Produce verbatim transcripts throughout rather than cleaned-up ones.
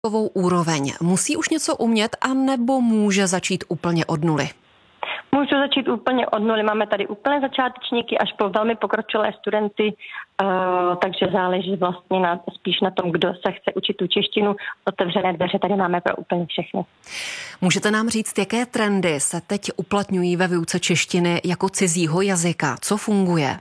Jazykovou úroveň. Musí už něco umět, anebo může začít úplně od nuly? Můžu začít úplně od nuly. Máme tady úplné začátečníky až po velmi pokročilé studenty, uh, takže záleží vlastně na, spíš na tom, kdo se chce učit tu češtinu. Otevřené dveře tady máme pro úplně všechny. Můžete nám říct, jaké trendy se teď uplatňují ve výuce češtiny jako cizího jazyka? Co funguje?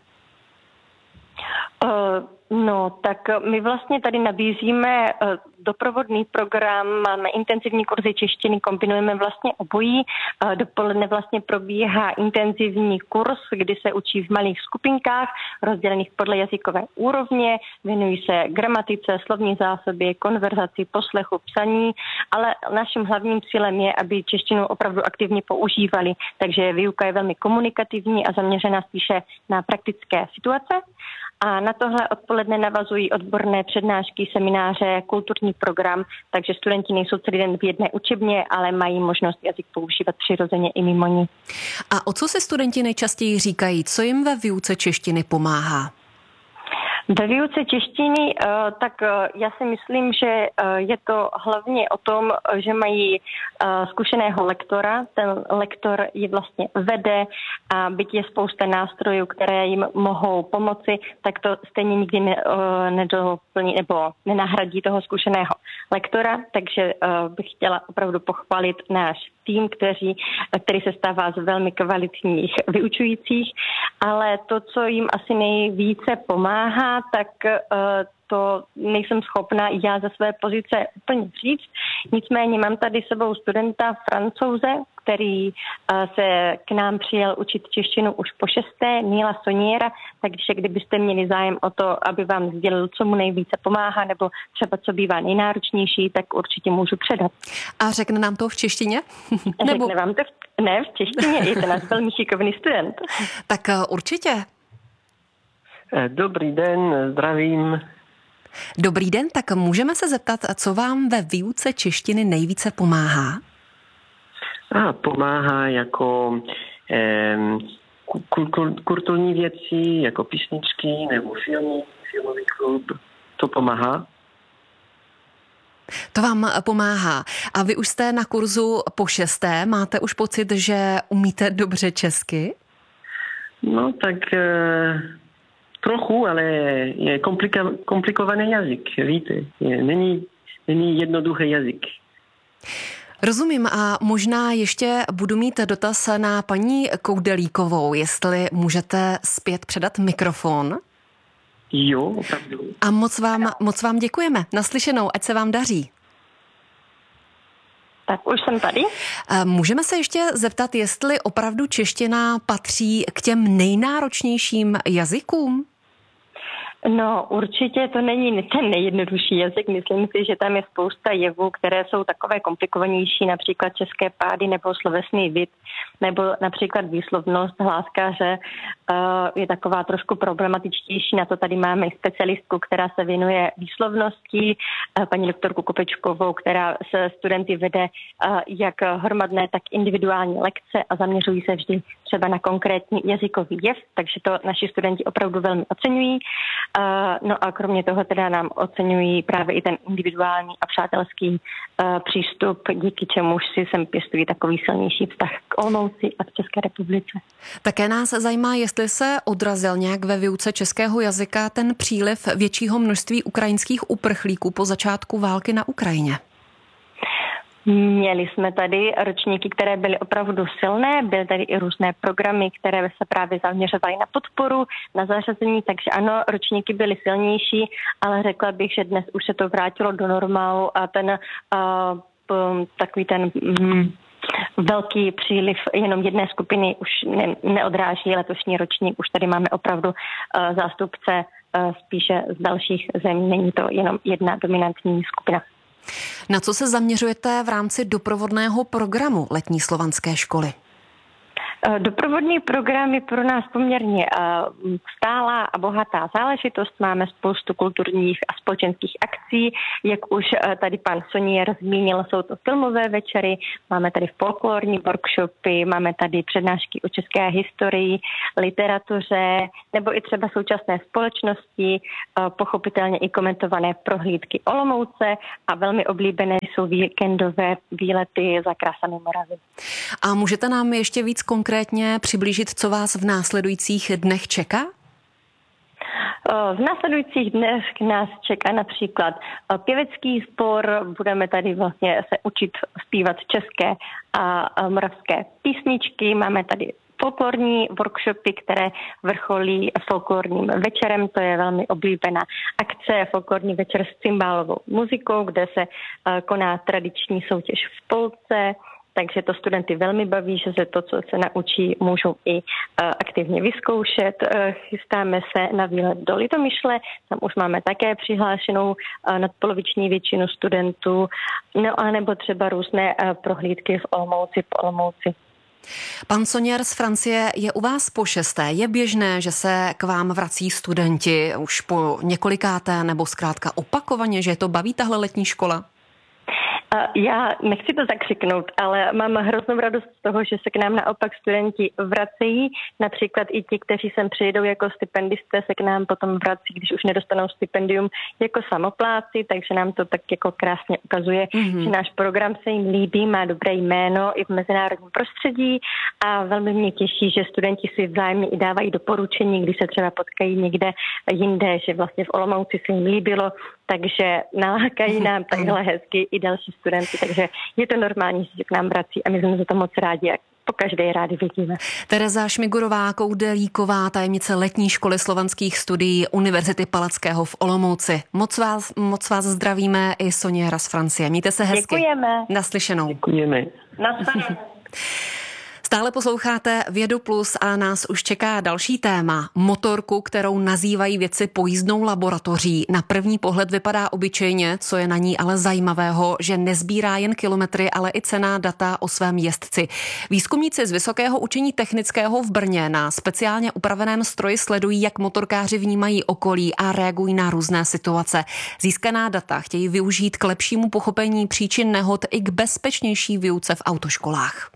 Uh, No, tak my vlastně tady nabízíme doprovodný program, máme intenzivní kurzy češtiny, kombinujeme vlastně obojí. Dopoledne vlastně probíhá intenzivní kurz, kdy se učí v malých skupinkách, rozdělených podle jazykové úrovně, věnují se gramatice, slovní zásobě, konverzaci, poslechu, psaní, ale naším hlavním cílem je, aby češtinu opravdu aktivně používali, takže výuka je velmi komunikativní a zaměřená spíše na praktické situace. A na tohle odpoledne navazují odborné přednášky, semináře, kulturní program, takže studenti nejsou celý den v jedné učebně, ale mají možnost jazyk používat přirozeně i mimo ní. A o co se studenti nejčastěji říkají? Co jim ve výuce češtiny pomáhá? Ve výuce češtiny, tak já si myslím, že je to hlavně o tom, že mají zkušeného lektora. Ten lektor je vlastně vede a byť je spousta nástrojů, které jim mohou pomoci, tak to stejně nikdy ne, nedoplní nebo nenahradí toho zkušeného lektora. Takže bych chtěla opravdu pochválit náš tým, kteří, který se stává z velmi kvalitních vyučujících, ale to, co jim asi nejvíce pomáhá, tak to nejsem schopna já ze své pozice úplně říct. Nicméně mám tady sebou studenta Francouze, který se k nám přijel učit češtinu už po šesté, Níla Soniera, takže kdybyste měli zájem o to, aby vám sdělil, co mu nejvíce pomáhá, nebo třeba co bývá nejnáročnější, tak určitě můžu předat. A řekne nám to v češtině? Nebo... Řekne vám to v... Ne, v češtině, je to náš velmi šikovný student. Tak určitě. Dobrý den, zdravím. Dobrý den, tak můžeme se zeptat, co vám ve výuce češtiny nejvíce pomáhá? A pomáhá jako eh, kultur, kulturní věci, jako písničky nebo filmy, filmový klub. To pomáhá. To vám pomáhá. A vy už jste na kurzu po šesté. Máte už pocit, že umíte dobře česky? No tak... Eh... Trochu, ale je komplika, komplikovaný jazyk, víte. Je, není, není jednoduchý jazyk. Rozumím a možná ještě budu mít dotaz na paní Koudelíkovou, jestli můžete zpět předat mikrofon. Jo, opravdu. A moc vám, moc vám děkujeme. Naslyšenou, ať se vám daří. Tak už jsem tady. Můžeme se ještě zeptat, jestli opravdu čeština patří k těm nejnáročnějším jazykům? No určitě to není ten nejjednodušší jazyk. Myslím si, že tam je spousta jevů, které jsou takové komplikovanější, například české pády nebo slovesný vid, nebo například výslovnost hláskáře je taková trošku problematičtější. Na to tady máme specialistku, která se věnuje výslovnosti, paní doktorku Kopečkovou, která se studenty vede jak hromadné, tak individuální lekce a zaměřují se vždy třeba na konkrétní jazykový jev, takže to naši studenti opravdu velmi oceňují. No a kromě toho teda nám oceňují právě i ten individuální a přátelský přístup, díky čemuž si sem pěstují takový silnější vztah k Olomouci a k České republice. Také nás zajímá, jestli se odrazil nějak ve výuce českého jazyka ten příliv většího množství ukrajinských uprchlíků po začátku války na Ukrajině. Měli jsme tady ročníky, které byly opravdu silné, byly tady i různé programy, které se právě zaměřovaly na podporu, na zařazení, takže ano, ročníky byly silnější, ale řekla bych, že dnes už se to vrátilo do normálu a ten uh, takový ten um, velký příliv jenom jedné skupiny už ne, neodráží letošní ročník, už tady máme opravdu uh, zástupce uh, spíše z dalších zemí, není to jenom jedna dominantní skupina. Na co se zaměřujete v rámci doprovodného programu letní slovanské školy? Doprovodný program je pro nás poměrně stálá a bohatá záležitost. Máme spoustu kulturních a společenských akcí. Jak už tady pan Sonier zmínil, jsou to filmové večery, máme tady folklorní workshopy, máme tady přednášky o české historii, literatuře nebo i třeba současné společnosti, pochopitelně i komentované prohlídky Olomouce a velmi oblíbené jsou víkendové výlety za krásami Moravy. A můžete nám ještě víc konkrétně přiblížit, co vás v následujících dnech čeká? V následujících dnech nás čeká například pěvecký sbor, budeme tady vlastně se učit zpívat české a moravské písničky, máme tady folklorní workshopy, které vrcholí folklorním večerem, to je velmi oblíbená akce, folklorní večer s cymbálovou muzikou, kde se koná tradiční soutěž v polce, takže to studenty velmi baví, že se to, co se naučí, můžou i aktivně vyzkoušet. Chystáme se na výlet do Litomyšle, tam už máme také přihlášenou nadpoloviční většinu studentů, no a nebo třeba různé prohlídky v Olomouci, v Olomouci. Pan Sonier z Francie je u vás po šesté. Je běžné, že se k vám vrací studenti už po několikáté nebo zkrátka opakovaně, že je to baví tahle letní škola? Já nechci to zakřiknout, ale mám hroznou radost z toho, že se k nám naopak studenti vracejí. Například i ti, kteří sem přijdou jako stipendisté, se k nám potom vrací, když už nedostanou stipendium jako samopláci, takže nám to tak jako krásně ukazuje, mm-hmm. že náš program se jim líbí, má dobré jméno i v mezinárodním prostředí a velmi mě těší, že studenti si vzájemně i dávají doporučení, když se třeba potkají někde jinde, že vlastně v Olomouci se jim líbilo, takže nalákají nám takhle hezky i další studenty, takže je to normální, že se k nám vrací a my jsme za to moc rádi a po každé rádi vidíme. Tereza Šmigurová Koudelíková, tajemnice letní školy slovanských studií Univerzity Palackého v Olomouci. Moc vás, moc vás zdravíme i Soniera z Francie. Mějte se hezky. Děkujeme. Naslyšenou. Děkujeme. Naslyšenou. Stále posloucháte Vědu Plus a nás už čeká další téma. Motorku, kterou nazývají vědci pojízdnou laboratoří. Na první pohled vypadá obyčejně, co je na ní ale zajímavého, že nezbírá jen kilometry, ale i cenná data o svém jezdci. Výzkumníci z Vysokého učení technického v Brně na speciálně upraveném stroji sledují, jak motorkáři vnímají okolí a reagují na různé situace. Získaná data chtějí využít k lepšímu pochopení příčin nehod i k bezpečnější výuce v autoškolách.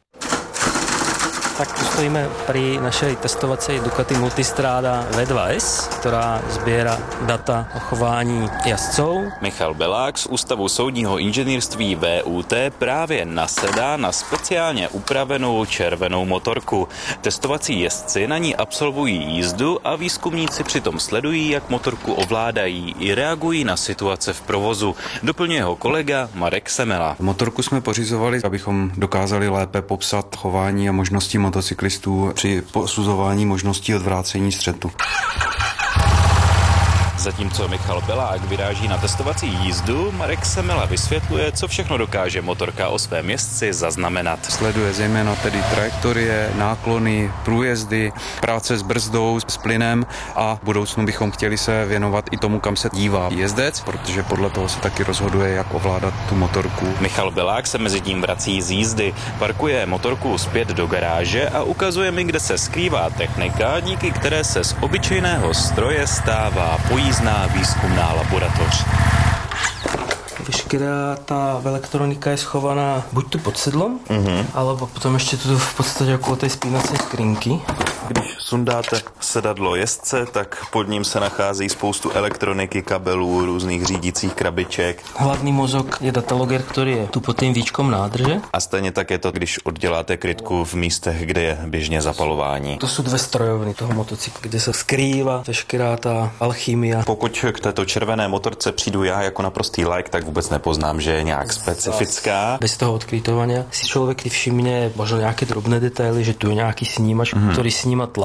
Tak tu stojíme pri našej testovacej Ducati Multistrada vé dva es, ktorá zbiera data o chování jazdcov. Michal Belák z Ústavu soudního inženýrství vé ú té právě nasedá na speciálně upravenou červenou motorku. Testovací jezdci na ní absolvují jízdu a výzkumníci přitom sledují, jak motorku ovládají i reagují na situace v provozu. Doplňuje ho kolega Marek Semela. Motorku jsme pořizovali, abychom dokázali lépe popsat chování a možnosti motocyklistů při posuzování možností odvrácení střetu. Zatímco Michal Belák vyráží na testovací jízdu, Marek Semela vysvětluje, co všechno dokáže motorka o svém jezdci zaznamenat. Sleduje zejména tedy trajektorie, náklony, průjezdy, práce s brzdou, s plynem a v budoucnu bychom chtěli se věnovat i tomu, kam se dívá jezdec, protože podle toho se taky rozhoduje, jak ovládat tu motorku. Michal Belák se mezi tím vrací z jízdy, parkuje motorku zpět do garáže a ukazuje mi, kde se skrývá technika, díky které se z obyčejného stroje stává pojízdná výzkumná laboratoř. Veškerá tá elektronika je schovaná buď tu pod sedlom, uh-huh. alebo potom ešte tu v podstate okolo tej spínacej skrinky. Když sundáte sedadlo jezdce, tak pod ním se nachází spoustu elektroniky, kabelů, různých řídících krabiček. Hlavný mozog je dataloger, ktorý je tu pod tým víčkom nádrže. A stejně tak je to, když odděláte krytku v místech, kde je běžně zapalování. To sú dve strojovny toho motocykla, kde sa skrýva veškerá tá alchymia. Pokud k této červené motorce přijdu já jako naprostý like, tak vůbec nepoznám, že je nějak specifická. Bez toho odkrytovania si človek všimne možno nejaké drobné detaily, že tu je nejaký snímač, mm-hmm. ktorý sníma tlak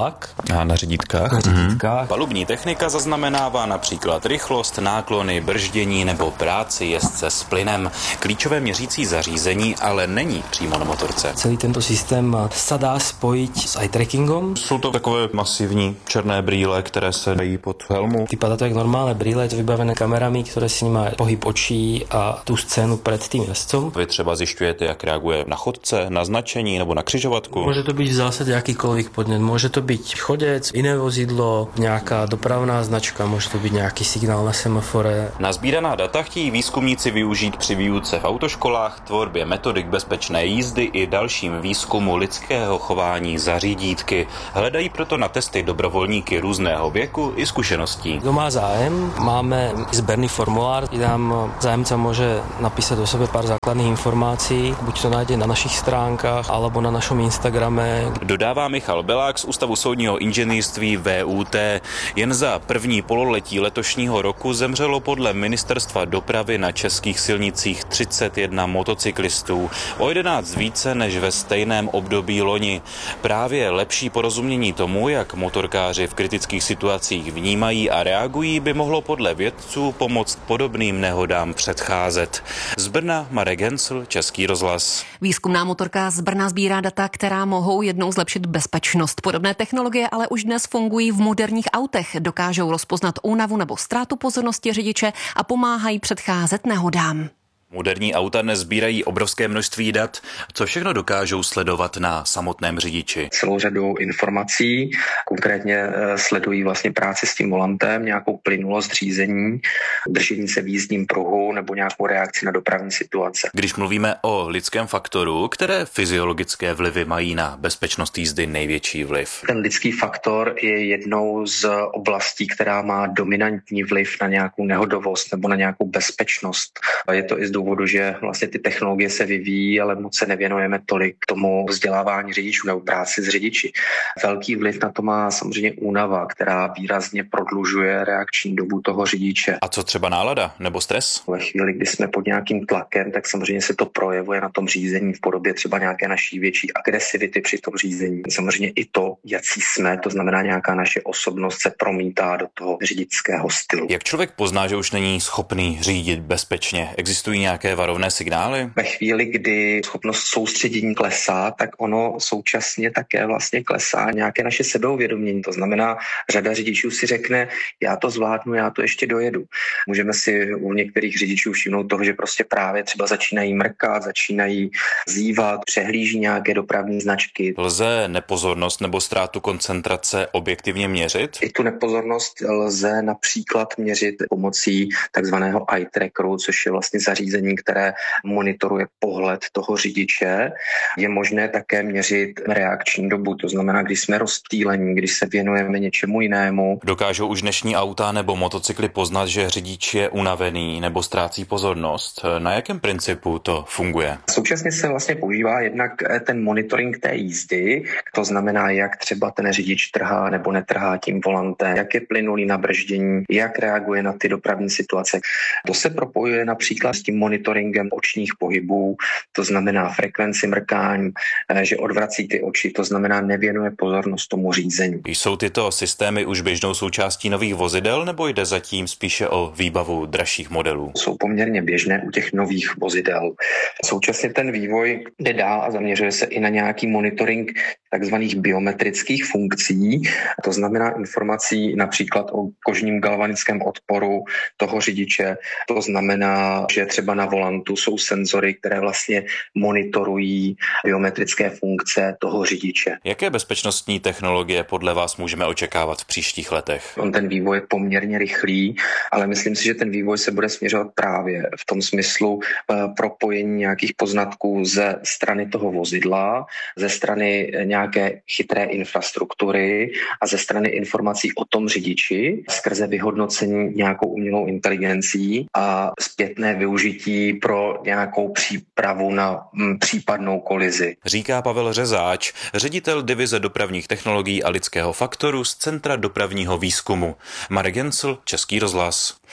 vlak. A na řídítkách? Na řídítkách. Mm-hmm. Palubní technika zaznamenává například rychlost, náklony, brždění nebo práci jezdce s plynem. Klíčové měřící zařízení ale není přímo na motorce. Celý tento systém se dá spojit s eye trackingom. Jsou to takové masivní černé brýle, které se dají pod helmu. Vypadá to jak normálne brýle, je to vybavené kamerami, ktoré snímajú pohyb očí a tú scénu pred tým jazdcom. Vy třeba zjišťujete, jak reaguje na chodce, na značení nebo na křižovatku. Môže to byť v zásade akýkoľvek podnet. Môže to byť chodec, iné vozidlo, nejaká dopravná značka, môže to byť nejaký signál na semafore. Nazbíraná data chtějí výzkumníci využít při výuce v autoškolách, tvorbě metodik bezpečné jízdy i dalším výzkumu lidského chování za řídítky. Hledají proto na testy dobrovolníky různého věku i zkušeností. Kto má zájem, máme zberný formulár, kde nám zájemca môže napísať o sebe pár základných informácií, buď to nájde na našich stránkách, alebo na našom Instagrame. Dodává Michal Belák z Ústavu soudního inženýrství V U T. Jen za první pololetí letošního roku zemřelo podle Ministerstva dopravy na českých silnicích třicet jedna motocyklistů, o jedenáct více než ve stejném období loni. Právě lepší porozumění tomu, jak motorkáři v kritických situacích vnímají a reagují, by mohlo podle vědců pomoct podobným nehodám předcházet. Z Brna Marek Hensl, Český rozhlas. Výzkumná motorka z Brna sbírá data, která mohou jednou zlepšit bezpečnost. Podobné technologie ale už dnes fungují v moderních autech. Dokážou rozpoznat únavu nebo ztrátu pozornosti řidiče a pomáhají předcházet nehodám. Moderní auta dnes sbírají obrovské množství dat. Co všechno dokážou sledovat na samotném řidiči? Celou řadu informací, konkrétně sledují vlastně práci s tím volantem, nějakou plynulost řízení, držení se v jízdním pruhu nebo nějakou reakci na dopravní situace. Když mluvíme o lidském faktoru, které fyziologické vlivy mají na bezpečnost jízdy největší vliv? Ten lidský faktor je jednou z oblastí, která má dominantní vliv na nějakou nehodovost nebo na nějakou bezpečnost. Je to i z důvodu, že vlastně ty technologie se vyvíjí, ale moc se nevěnujeme tolik tomu vzdělávání řidičů nebo práci s řidiči. Velký vliv na to má samozřejmě únava, která výrazně prodlužuje reakční dobu toho řidiče. A co třeba nálada nebo stres? Ve chvíli, kdy jsme pod nějakým tlakem, tak samozřejmě se to projevuje na tom řízení v podobě třeba nějaké naší větší agresivity při tom řízení. Samozřejmě i to, jací jsme, to znamená nějaká naše osobnost se promítá do toho řidičského stylu. Jak člověk pozná, že už není schopný řídit bezpečně? Existují nějaké varovné signály? Ve chvíli, kdy schopnost soustředění klesá, tak ono současně také vlastně klesá nějaké naše sebeuvědomění. To znamená, řada řidičů si řekne, já to zvládnu, já to ještě dojedu. Můžeme si u některých řidičů všimnout toho, že prostě právě třeba začínají mrkat, začínají zívat, přehlíží nějaké dopravní značky. Lze nepozornost nebo ztrátu koncentrace objektivně měřit? I tu nepozornost lze například měřit pomocí takzvaného eye trackeru, což je vlastně zařízení, které monitoruje pohled toho řidiče. Je možné také měřit reakční dobu, to znamená, když jsme rozptýlení, když se věnujeme něčemu jinému. Dokážou už dnešní auta nebo motocykly poznat, že řidič je unavený nebo ztrácí pozornost? Na jakém principu to funguje? Současně se vlastně používá jednak ten monitoring té jízdy, to znamená, jak třeba ten řidič trhá nebo netrhá tím volantem, jak je plynulý na brždění, jak reaguje na ty dopravní situace. To se propojuje například s tím monitoringem očních pohybů, to znamená frekvenci mrkání, že odvrací ty oči, to znamená nevěnuje pozornost tomu řízení. Jsou tyto systémy už běžnou součástí nových vozidel nebo jde zatím spíše o výbavu dražších modelů? Jsou poměrně běžné u těch nových vozidel. Současně ten vývoj jde dál a zaměřuje se i na nějaký monitoring takzvaných biometrických funkcí, to znamená informací například o kožním galvanickém odporu toho řidiče. To znamená, že třeba na volantu jsou senzory, které vlastně monitorují biometrické funkce toho řidiče. Jaké bezpečnostní technologie podle vás můžeme očekávat v příštích letech? On ten vývoj je poměrně rychlý, ale myslím si, že ten vývoj se bude směřovat právě v tom smyslu propojení nějakých poznatků ze strany toho vozidla, ze strany nějaké chytré infrastruktury a ze strany informací o tom řidiči skrze vyhodnocení nějakou umělou inteligencí a zpětné využití pro nějakou přípravu na m, případnou kolizi. Říká Pavel Řezáč, ředitel divize dopravních technologií a lidského faktoru z Centra dopravního výzkumu. Marek Hensl, Český rozhlas.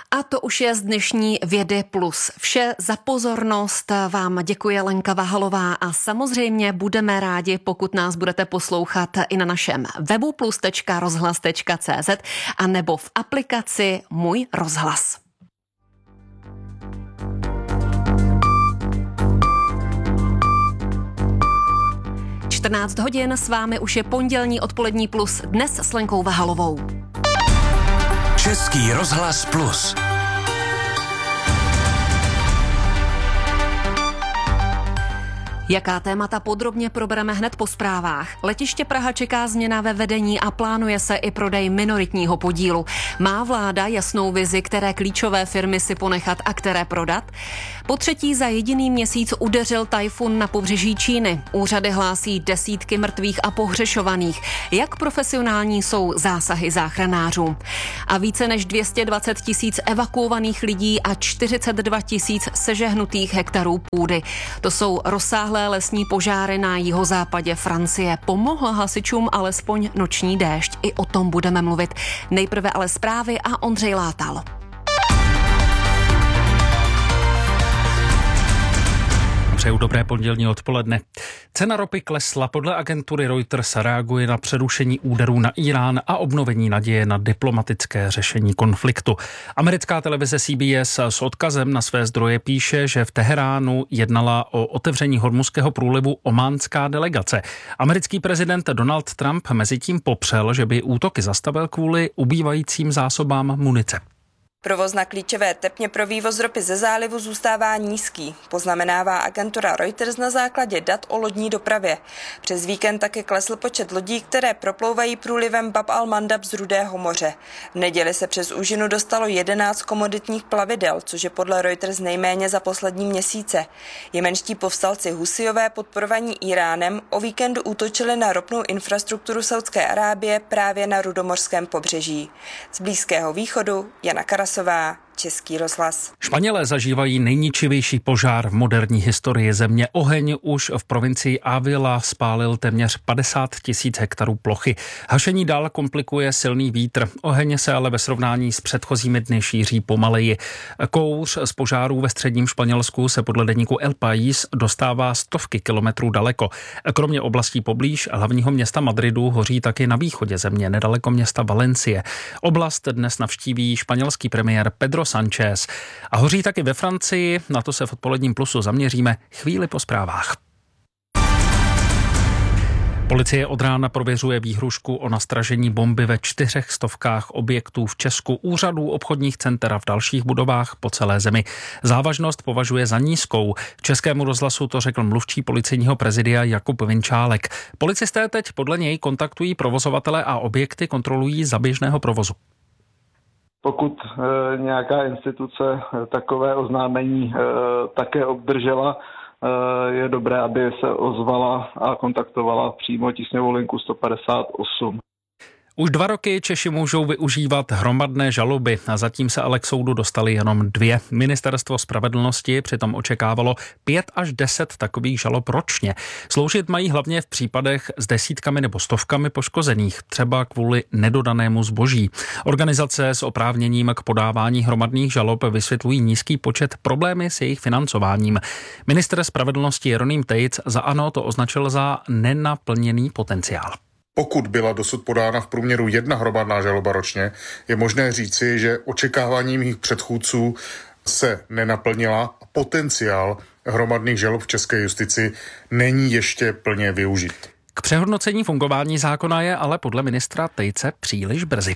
A to už je z dnešní Vědy plus. Vše za pozornost vám děkuje Lenka Vahalová a samozřejmě budeme rádi, pokud nás budete poslouchat i na našem webu plus tečka rozhlas tečka cé zet a nebo v aplikaci Můj rozhlas. čtrnáct hodin, s vámi už je pondělní odpolední plus, dnes s Lenkou Vahalovou. Český rozhlas plus. Jaká témata podrobně probereme hned po zprávách. Letiště Praha čeká změna ve vedení a plánuje se i prodej minoritního podílu. Má vláda jasnou vizi, které klíčové firmy si ponechat a které prodat? Po třetí za jediný měsíc udeřil tajfun na pobřeží Číny. Úřady hlásí desítky mrtvých a pohřešovaných. Jak profesionální jsou zásahy záchranářů? A více než dvě stě dvacet tisíc evakuovaných lidí a čtyřicet dva tisíc sežehnutých hektarů půdy. To jsou rozsáhlé lesní požáry na jihozápadě Francie. Pomohl hasičům alespoň noční déšť. I o tom budeme mluvit. Nejprve ale zprávy a Ondřej Látal. Přeju dobré pondělní odpoledne. Cena ropy klesla. Podle agentury Reuters reaguje na přerušení úderů na Irán a obnovení naděje na diplomatické řešení konfliktu. Americká televize C B S s odkazem na své zdroje píše, že v Teheránu jednala o otevření Hormuzského průlivu ománská delegace. Americký prezident Donald Trump mezitím popřel, že by útoky zastavil kvůli ubývajícím zásobám munice. Provoz na klíčové tepně pro vývoz ropy ze zálivu zůstává nízký, poznamenává agentura Reuters na základě dat o lodní dopravě. Přes víkend také klesl počet lodí, které proplouvají průlivem Bab al-Mandab z Rudého moře. V neděli se přes úžinu dostalo jedenáct komoditních plavidel, což je podle Reuters nejméně za poslední měsíce. Jemenští povstalci Husijové podporovaní Iránem o víkendu útočili na ropnou infrastrukturu Saudské Arábie právě na rudomorském pobřeží. Z Blízkého východu Jana Karasová, Český rozhlas. Španělé zažívají nejničivější požár v moderní historii země. Oheň už v provincii Ávila spálil téměř padesát tisíc hektarů plochy. Hašení dál komplikuje silný vítr. Oheň se ale ve srovnání s předchozími dny šíří pomaleji. Kouř z požárů ve středním Španělsku se podle deníku El País dostává stovky kilometrů daleko. Kromě oblastí poblíž hlavního města Madridu hoří taky na východě země, nedaleko města Valencie. Oblast dnes navštíví španělský premiér Pedro Sánchez. A hoří taky ve Francii, na to se v odpoledním plusu zaměříme chvíli po zprávách. Policie od rána prověřuje výhrušku o nastražení bomby ve čtyřech stovkách objektů v Česku, úřadů, obchodních center a v dalších budovách po celé zemi. Závažnost považuje za nízkou. Českému rozhlasu to řekl mluvčí policejního prezidia Jakub Vinčálek. Policisté teď podle něj kontaktují provozovatele a objekty kontrolují za běžného provozu. Pokud e, nějaká instituce e, takové oznámení e, také obdržela, e, je dobré, aby se ozvala a kontaktovala přímo tísňovou linku sto padesát osm. Už dva roky Češi můžou využívat hromadné žaloby a zatím se ale k soudu dostali jenom dvě. Ministerstvo spravedlnosti přitom očekávalo pět až deset takových žalob ročně. Sloužit mají hlavně v případech s desítkami nebo stovkami poškozených, třeba kvůli nedodanému zboží. Organizace s oprávněním k podávání hromadných žalob vysvětlují nízký počet, problémy s jejich financováním. Ministr spravedlnosti Jeroným Tejc za ANO to označil za nenaplněný potenciál. Pokud byla dosud podána v průměru jedna hromadná žaloba ročně, je možné říci, že očekávání mých předchůdců se nenaplnila a potenciál hromadných žalob v české justici není ještě plně využit. K přehodnocení fungování zákona je ale podle ministra Tejce příliš brzy.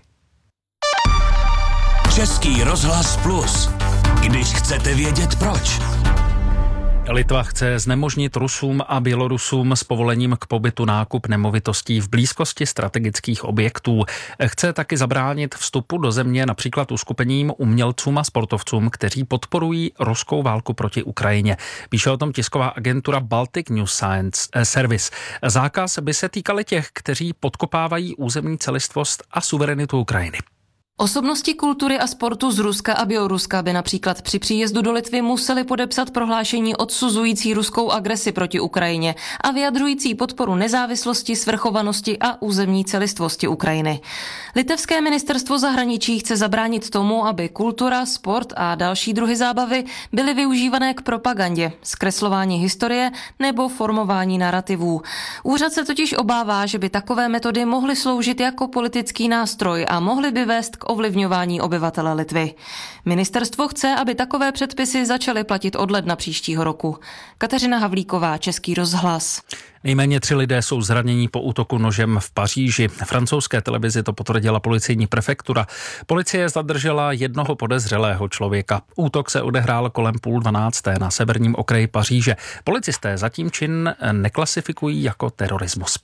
Český rozhlas plus. Když chcete vědět proč. Litva chce znemožnit Rusům a Bělorusům s povolením k pobytu nákup nemovitostí v blízkosti strategických objektů. Chce taky zabránit vstupu do země například uskupením umělcům a sportovcům, kteří podporují ruskou válku proti Ukrajině. Píše o tom tisková agentura Baltic News Science eh, Service. Zákaz by se týkal těch, kteří podkopávají územní celistvost a suverenitu Ukrajiny. Osobnosti kultury a sportu z Ruska a Běloruska by například při příjezdu do Litvy museli podepsat prohlášení odsuzující ruskou agresi proti Ukrajině a vyjadřující podporu nezávislosti, svrchovanosti a územní celistvosti Ukrajiny. Litevské ministerstvo zahraničí chce zabránit tomu, aby kultura, sport a další druhy zábavy byly využívané k propagandě, zkreslování historie nebo formování narrativů. Úřad se totiž obává, že by takové metody mohly sloužit jako politický nástroj a mohly by vést k ovlivňování obyvatele Litvy. Ministerstvo chce, aby takové předpisy začaly platit od ledna příštího roku. Kateřina Havlíková, Český rozhlas. Nejméně tři lidé jsou zranění po útoku nožem v Paříži. Francouzské televizi to potvrdila policejní prefektura. Policie zadržela jednoho podezřelého člověka. Útok se odehrál kolem půl dvanácté na severním okraji Paříže. Policisté zatím čin neklasifikují jako terorismus.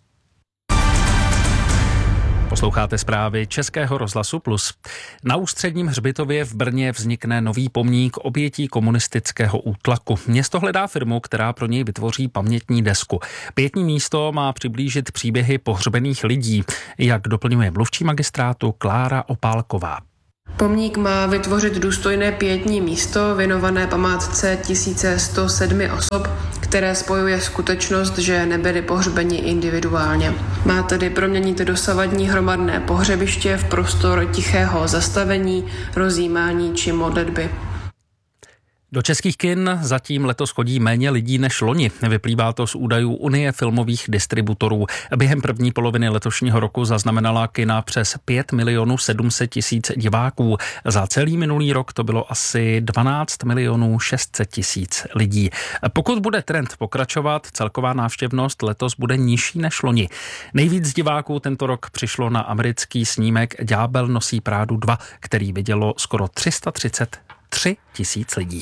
Posloucháte zprávy Českého rozhlasu Plus. Na Ústředním hřbitově v Brně vznikne nový pomník obětí komunistického útlaku. Město hledá firmu, která pro něj vytvoří pamětní desku. Pietní místo má přiblížit příběhy pohřbených lidí, jak doplňuje mluvčí magistrátu Klára Opálková. Pomník má vytvořit důstojné pietní místo věnované památce tisíc sto sedm osob, které spojuje skutečnost, že nebyli pohřbeni individuálně. Má tedy proměnit dosavadní hromadné pohřebiště v prostor tichého zastavení, rozjímání či modlitby. Do českých kin zatím letos chodí méně lidí než loni. Vyplývá to z údajů Unie filmových distributorů. Během první poloviny letošního roku zaznamenala kina přes pět milionů sedm set tisíc diváků. Za celý minulý rok to bylo asi dvanáct milionů šest set tisíc lidí. Pokud bude trend pokračovat, celková návštěvnost letos bude nižší než loni. Nejvíc diváků tento rok přišlo na americký snímek Ďábel nosí Prádu dva, který vidělo skoro tři sta třicet tři tisíc lidí.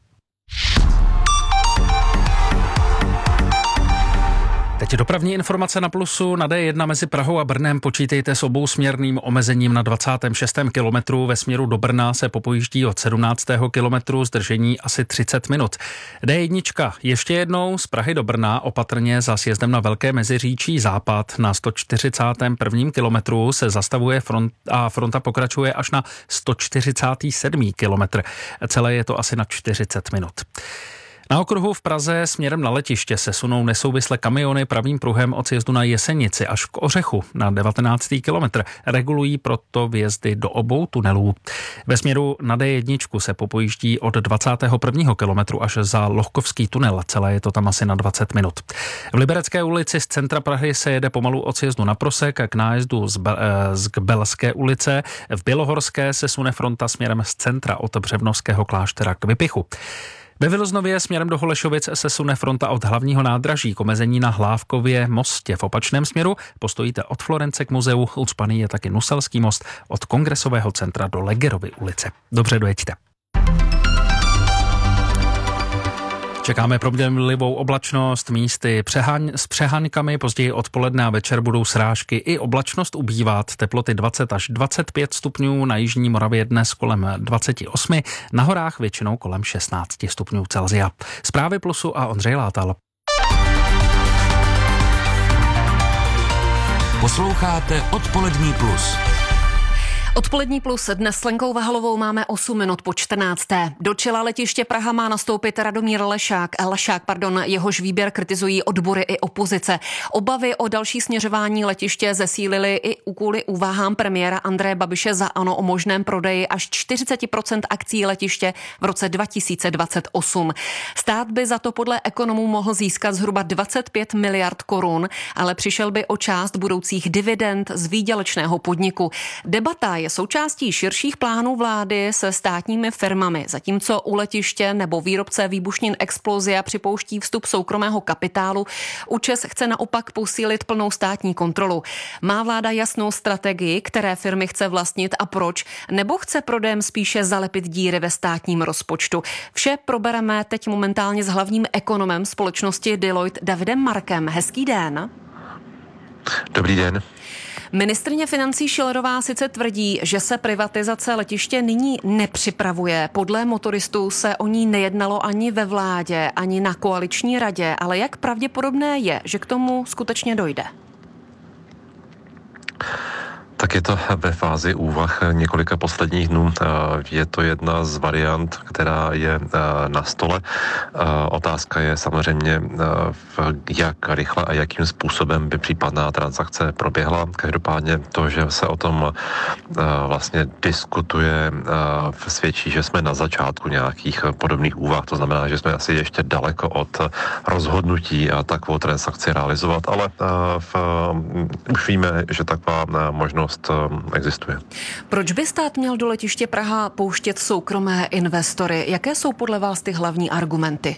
Teď dopravní informace na Plusu. Na D jedna mezi Prahou a Brnem počítejte s obousměrným omezením na dvacátém šestém kilometru. Ve směru do Brna se popojíždí od sedmnáctého kilometru, zdržení asi třicet minut. D jedna ještě jednou z Prahy do Brna, opatrně za sjezdem na Velké Meziříčí západ. Na sto čtyřicátém prvním kilometru se zastavuje front a fronta pokračuje až na sto čtyřicátém sedmém kilometr. Celé je to asi na čtyřicet minut. Na okruhu v Praze směrem na letiště se sunou nesouvisle kamiony pravým pruhem od sjezdu na Jesenici až k Ořechu na devatenáctý kilometr. Regulují proto vjezdy do obou tunelů. Ve směru na D jedna se popojíždí od dvacátého prvního kilometru až za Lohkovský tunel. Celé je to tam asi na dvacet minut. V Liberecké ulici z centra Prahy se jede pomalu od sjezdu na Prosek k nájezdu z, Be- z Belské ulice. V Bělohorské se sune fronta směrem z centra od Břevnovského kláštera k Vypichu. Ve Viloznově směrem do Holešovic se sune fronta od hlavního nádraží k omezení na Hlávkově mostě. V opačném směru postojíte od Florence k muzeu, ucpaný je taky Nuselský most od Kongresového centra do Legerovy ulice. Dobře, dojeďte. Čekáme proměnlivou oblačnost, místy přeháň, s přeháňkami, později odpoledne a večer budou srážky i oblačnost ubývat, teploty dvacet až dvacet pět stupňů, na jižní Moravě dnes kolem dvacet osm, na horách většinou kolem šestnáct stupňů Celsia. Zprávy Plusu a Ondřej Látal. Posloucháte Odpolední plus. Odpolední plus dnes s Lenkou Vahalovou máme osm minut po čtrnácté. Do čela letiště Praha má nastoupit Radomír Lešák, Lašák, pardon, jehož výběr kritizují odbory i opozice. Obavy o další směřování letiště zesílily i kvůli úvahám premiéra Andreje Babiše za ANO o možném prodeji až čtyřicet procent akcí letiště v roce dva tisíce dvacet osm. Stát by za to podle ekonomů mohl získat zhruba dvacet pět miliard korun, ale přišel by o část budoucích dividend z výdělečného podniku. Debata je součástí širších plánů vlády se státními firmami, zatímco u letiště nebo výrobce výbušnin Explosia připouští vstup soukromého kapitálu. ÚČEZ chce naopak posílit plnou státní kontrolu. Má vláda jasnou strategii, které firmy chce vlastnit a proč, nebo chce prodejem spíše zalepit díry ve státním rozpočtu? Vše probereme teď momentálně s hlavním ekonomem společnosti Deloitte Davidem Markem. Hezký den. Dobrý den. Ministryně financí Schillerová sice tvrdí, že se privatizace letiště nyní nepřipravuje. Podle motoristů se o ní nejednalo ani ve vládě, ani na koaliční radě, ale jak pravděpodobné je, že k tomu skutečně dojde? Tak je to ve fázi úvah několika posledních dnů. Je to jedna z variant, která je na stole. Otázka je samozřejmě, jak rychle a jakým způsobem by případná transakce proběhla. Každopádně to, že se o tom vlastně diskutuje, svědčí, že jsme na začátku nějakých podobných úvah. To znamená, že jsme asi ještě daleko od rozhodnutí a takovou transakci realizovat, ale v, už víme, že taková možnost existuje. Proč by stát měl do letiště Praha pouštět soukromé investory? Jaké jsou podle vás ty hlavní argumenty?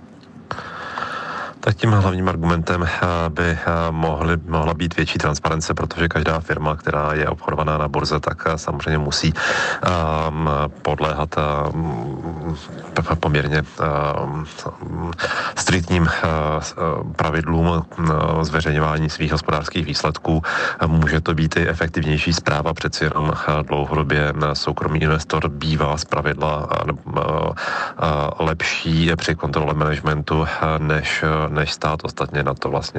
Tak tím hlavním argumentem by mohly, mohla být větší transparence, protože každá firma, která je obchodovaná na burze, tak samozřejmě musí um, podléhat um, poměrně um, striktním uh, pravidlům uh, zveřejňování svých hospodářských výsledků. Může to být i efektivnější správa, přeci jenom dlouhodobě soukromý investor bývá zpravidla uh, uh, lepší při kontrole managementu než než stát. Ostatně na to vlastně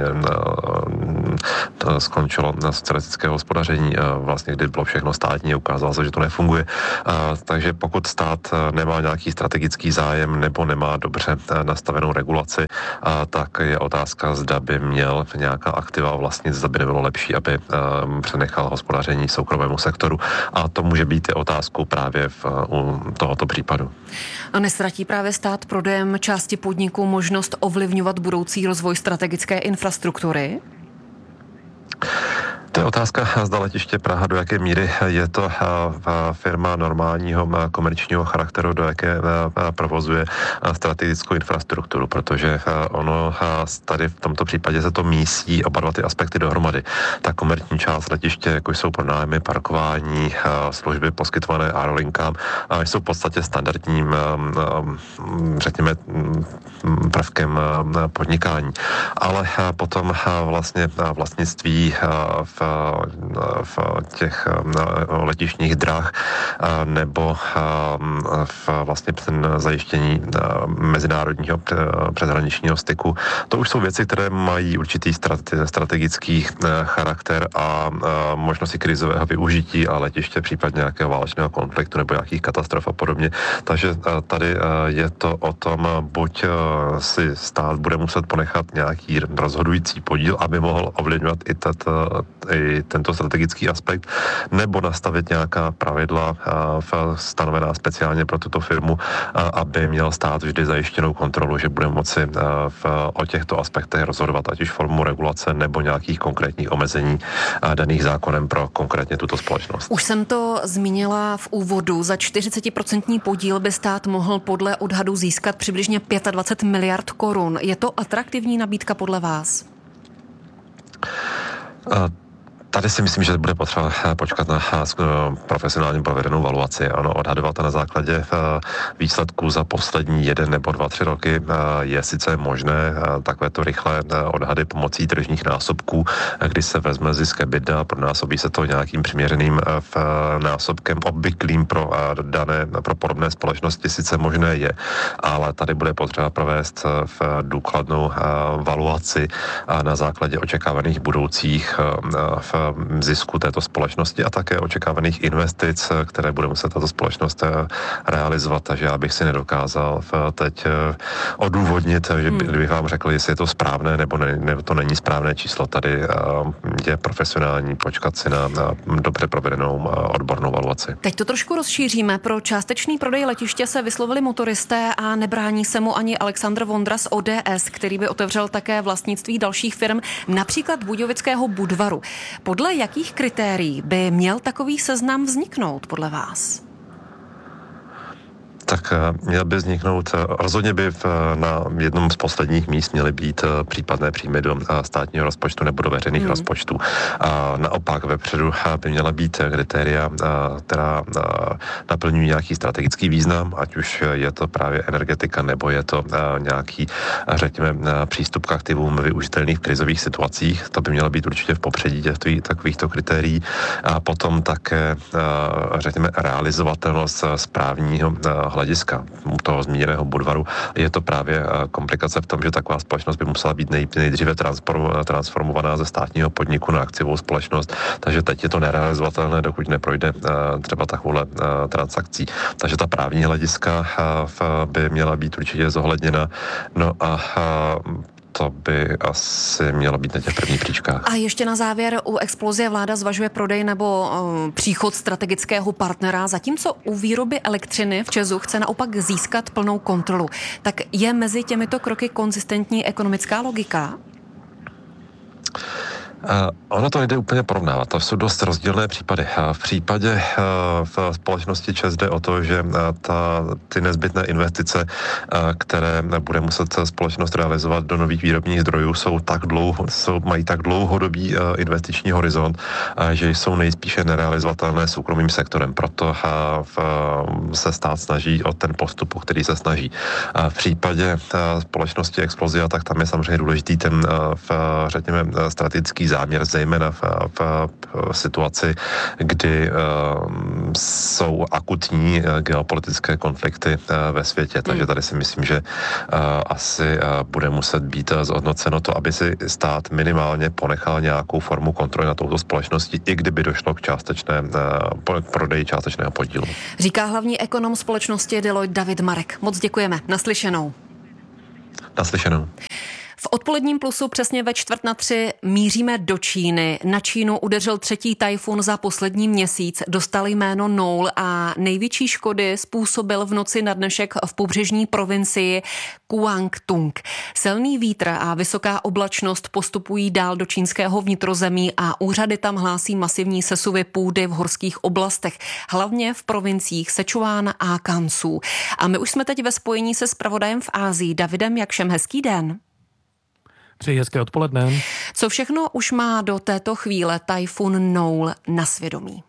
to skončilo na socialistické hospodaření, vlastně kdy bylo všechno státní, ukázalo se, že to nefunguje. Takže pokud stát nemá nějaký strategický zájem nebo nemá dobře nastavenou regulaci, tak je otázka, zda by měl nějaká aktiva vlastnit, zda by nebylo lepší, aby přenechal hospodaření soukromému sektoru. A to může být i otázkou právě v, u tohoto případu. A nestratí právě stát prodejem části podniků možnost ovlivňovat budoucí rozvoj strategické infrastruktury? To je otázka, zda letiště Praha, do jaké míry je to firma normálního komerčního charakteru, do jaké provozuje strategickou infrastrukturu, protože ono tady v tomto případě se to mísí oba dva ty aspekty dohromady. Ta komerční část letiště, jako jsou pronájmy, parkování, služby poskytované aerolinkám, jsou v podstatě standardním, řekněme, prvkem podnikání. Ale potom vlastně vlastnictví v v těch letištních drah nebo v vlastně ten zajištění mezinárodního přeshraničního styku. To už jsou věci, které mají určitý strategický charakter a možnosti krizového využití a letiště případně nějakého válečného konfliktu nebo nějakých katastrof a podobně. Takže tady je to o tom, buď si stát bude muset ponechat nějaký rozhodující podíl, aby mohl ovlivňovat i tato i tento strategický aspekt, nebo nastavit nějaká pravidla stanovená speciálně pro tuto firmu, aby měl stát vždy zajištěnou kontrolu, že bude moci v, o těchto aspektech rozhodovat, ať už formou regulace nebo nějakých konkrétních omezení daných zákonem pro konkrétně tuto společnost. Už jsem to zmínila v úvodu. Za čtyřicet procent podíl by stát mohl podle odhadu získat přibližně dvacet pět miliard korun. Je to atraktivní nabídka podle vás? A tady si myslím, že bude potřeba počkat na profesionálně provedenou valuaci. Ano, odhadovat to na základě výsledků za poslední jeden nebo dva, tři roky je sice možné takovéto rychlé odhady pomocí tržních násobků, kdy se vezme zisk EBITDA, pronásobí se to nějakým přiměřeným násobkem obvyklým pro dané, pro podobné společnosti, sice možné je, ale tady bude potřeba provést v důkladnou valuaci na základě očekávaných budoucích v zisku této společnosti a také očekávaných investic, které bude muset tato společnost realizovat. Takže já bych si nedokázal teď odůvodnit, že kdybych vám řekl, jestli je to správné nebo, ne, nebo to není správné číslo. Tady je profesionální počkat si na, na dobře provedenou odbornou valuaci. Teď to trošku rozšíříme. Pro částečný prodej letiště se vyslovili motoristé a nebrání se mu ani Alexandr Vondra z O D S, který by otevřel také vlastnictví dalších firm, například budějovického Budvaru. Podle jakých kritérií by měl takový seznam vzniknout podle vás? Tak měl by vzniknout, rozhodně by v, na jednom z posledních míst měly být případné příjmy do státního rozpočtu nebo do veřejných hmm. rozpočtů. A naopak vepředu by měla být kritéria, která naplňují nějaký strategický význam, ať už je to právě energetika nebo je to nějaký, řekněme, přístup k aktivům využitelných v krizových situacích. To by mělo být určitě v popředí těch takovýchto kritérií. A potom také, řekněme, realizovatelnost správního hlediska u toho zmíněného Budvaru je to právě komplikace v tom, že taková společnost by musela být nej, nejdříve transformovaná ze státního podniku na akciovou společnost, takže teď je to nerealizovatelné, dokud neprojde třeba takovouhle transakcí. Takže ta právní hlediska by měla být určitě zohledněna. No a to by asi mělo být na těch prvních příčkách. A ještě na závěr, u Explosie vláda zvažuje prodej nebo uh, příchod strategického partnera, zatímco u výroby elektřiny v ČEZu chce naopak získat plnou kontrolu. Tak je mezi těmito kroky konzistentní ekonomická logika? Uh, ono to nejde úplně porovnávat, to jsou dost rozdílné případy. Uh, v případě uh, v společnosti ČEZ jde o to, že uh, ta, ty nezbytné investice, uh, které bude muset společnost realizovat do nových výrobních zdrojů, jsou tak dlouho, jsou, mají tak dlouhodobý uh, investiční horizont, uh, že jsou nejspíše nerealizovatelné soukromým sektorem. Proto uh, v, uh, se stát snaží o ten postup, o který se snaží. Uh, v případě uh, společnosti Explosia, tak tam je samozřejmě důležitý ten, uh, v, řekněme, strategický záměr, zejména v, v, v situaci, kdy uh, jsou akutní uh, geopolitické konflikty uh, ve světě. Takže tady si myslím, že uh, asi uh, bude muset být uh, zhodnoceno to, aby si stát minimálně ponechal nějakou formu kontroly na touto společnosti, i kdyby došlo k částečné uh, prodeji částečného podílu. Říká hlavní ekonom společnosti Deloitte David Marek. Moc děkujeme. Naslyšenou. Naslyšenou. V odpoledním plusu přesně ve čtvrt na tři míříme do Číny. Na Čínu udeřil třetí tajfun za poslední měsíc, dostal jméno Noul a největší škody způsobil v noci na dnešek v pobřežní provincii Guangdong. Silný vítr a vysoká oblačnost postupují dál do čínského vnitrozemí a úřady tam hlásí masivní sesuvy půdy v horských oblastech, hlavně v provinciích Sichuan a Gansu. A my už jsme teď ve spojení se zpravodajem v Asii Davidem Jakšem. Hezký den. Přeji hezké odpoledne. Co všechno už má do této chvíle tajfun Noul na svědomí?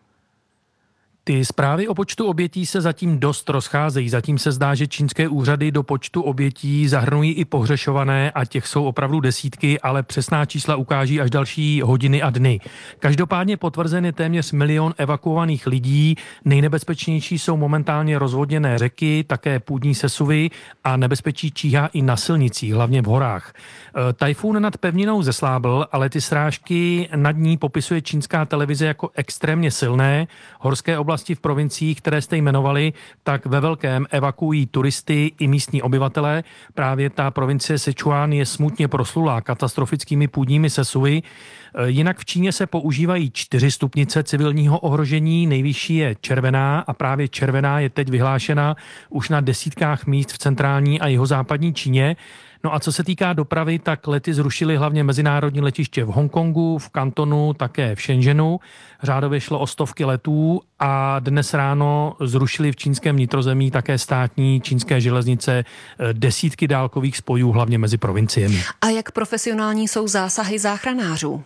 Ty zprávy o počtu obětí se zatím dost rozcházejí. Zatím se zdá, že čínské úřady do počtu obětí zahrnují i pohřešované a těch jsou opravdu desítky, ale přesná čísla ukáží až další hodiny a dny. Každopádně potvrzen je téměř milion evakuovaných lidí. Nejnebezpečnější jsou momentálně rozvodněné řeky, také půdní sesuvy a nebezpečí číhá i na silnicích, hlavně v horách. Tajfun nad pevninou zeslábl, ale ty srážky nad ní popisuje čínská televize jako extrémně silné. Horské oblasti v provinciích, které jste jmenovali, tak ve velkém evakuují turisty i místní obyvatele. Právě ta provincie Sichuan je smutně proslulá katastrofickými půdními sesuvy. Jinak v Číně se používají čtyři stupnice civilního ohrožení, nejvyšší je červená a právě červená je teď vyhlášena už na desítkách míst v centrální a jihozápadní Číně. No a co se týká dopravy, tak lety zrušily hlavně mezinárodní letiště v Hongkongu, v Kantonu, také v Shenzhenu. Řádově šlo o stovky letů a dnes ráno zrušili v čínském vnitrozemí také státní čínské železnice desítky dálkových spojů, hlavně mezi provinciemi. A jak profesionální jsou zásahy záchranářů?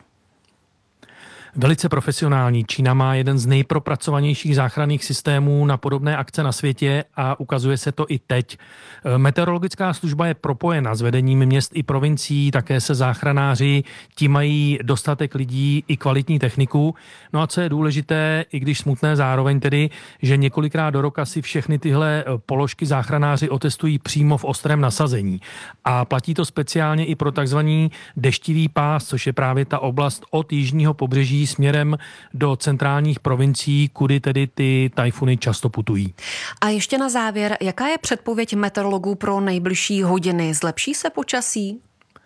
Velice profesionální. Čína má jeden z nejpropracovanějších záchranných systémů na podobné akce na světě a ukazuje se to i teď. Meteorologická služba je propojena s vedením měst i provincií, také se záchranáři, ti mají dostatek lidí i kvalitní techniku. No a co je důležité, i když smutné zároveň tedy, že několikrát do roka si všechny tyhle položky záchranáři otestují přímo v ostrém nasazení. A platí to speciálně i pro takzvaný deštivý pás, což je právě ta oblast od jižního pobřeží směrem do centrálních provincií, kudy tedy ty tajfuny často putují. A ještě na závěr, jaká je předpověď meteorologů pro nejbližší hodiny? Zlepší se počasí?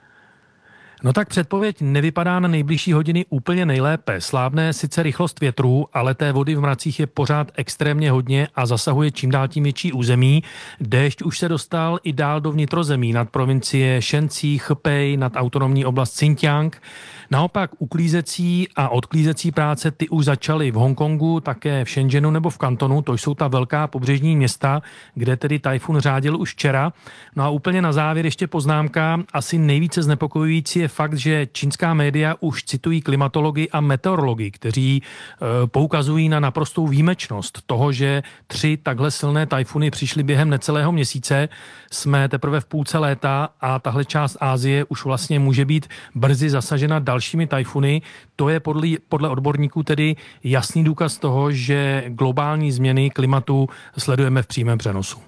No tak předpověď nevypadá na nejbližší hodiny úplně nejlépe. Slábne sice rychlost větru, ale té vody v mracích je pořád extrémně hodně a zasahuje čím dál tím větší území. Déšť už se dostal i dál do vnitrozemí, nad provincie Shenxi, Hebei, nad autonomní oblast Xinjiang. Naopak uklízecí a odklízecí práce ty už začaly v Hongkongu, také v Shenzhenu nebo v Kantonu, to jsou ta velká pobřežní města, kde tedy tajfun řádil už včera. No a úplně na závěr ještě poznámka, asi nejvíce znepokojující je je fakt, že čínská média už citují klimatology a meteorology, kteří e, poukazují na naprostou výjimečnost toho, že tři takhle silné tajfuny přišly během necelého měsíce. Jsme teprve v půlce léta a tahle část Asie už vlastně může být brzy zasažena dalšími tajfuny. To je podle, podle odborníků tedy jasný důkaz toho, že globální změny klimatu sledujeme v přímém přenosu.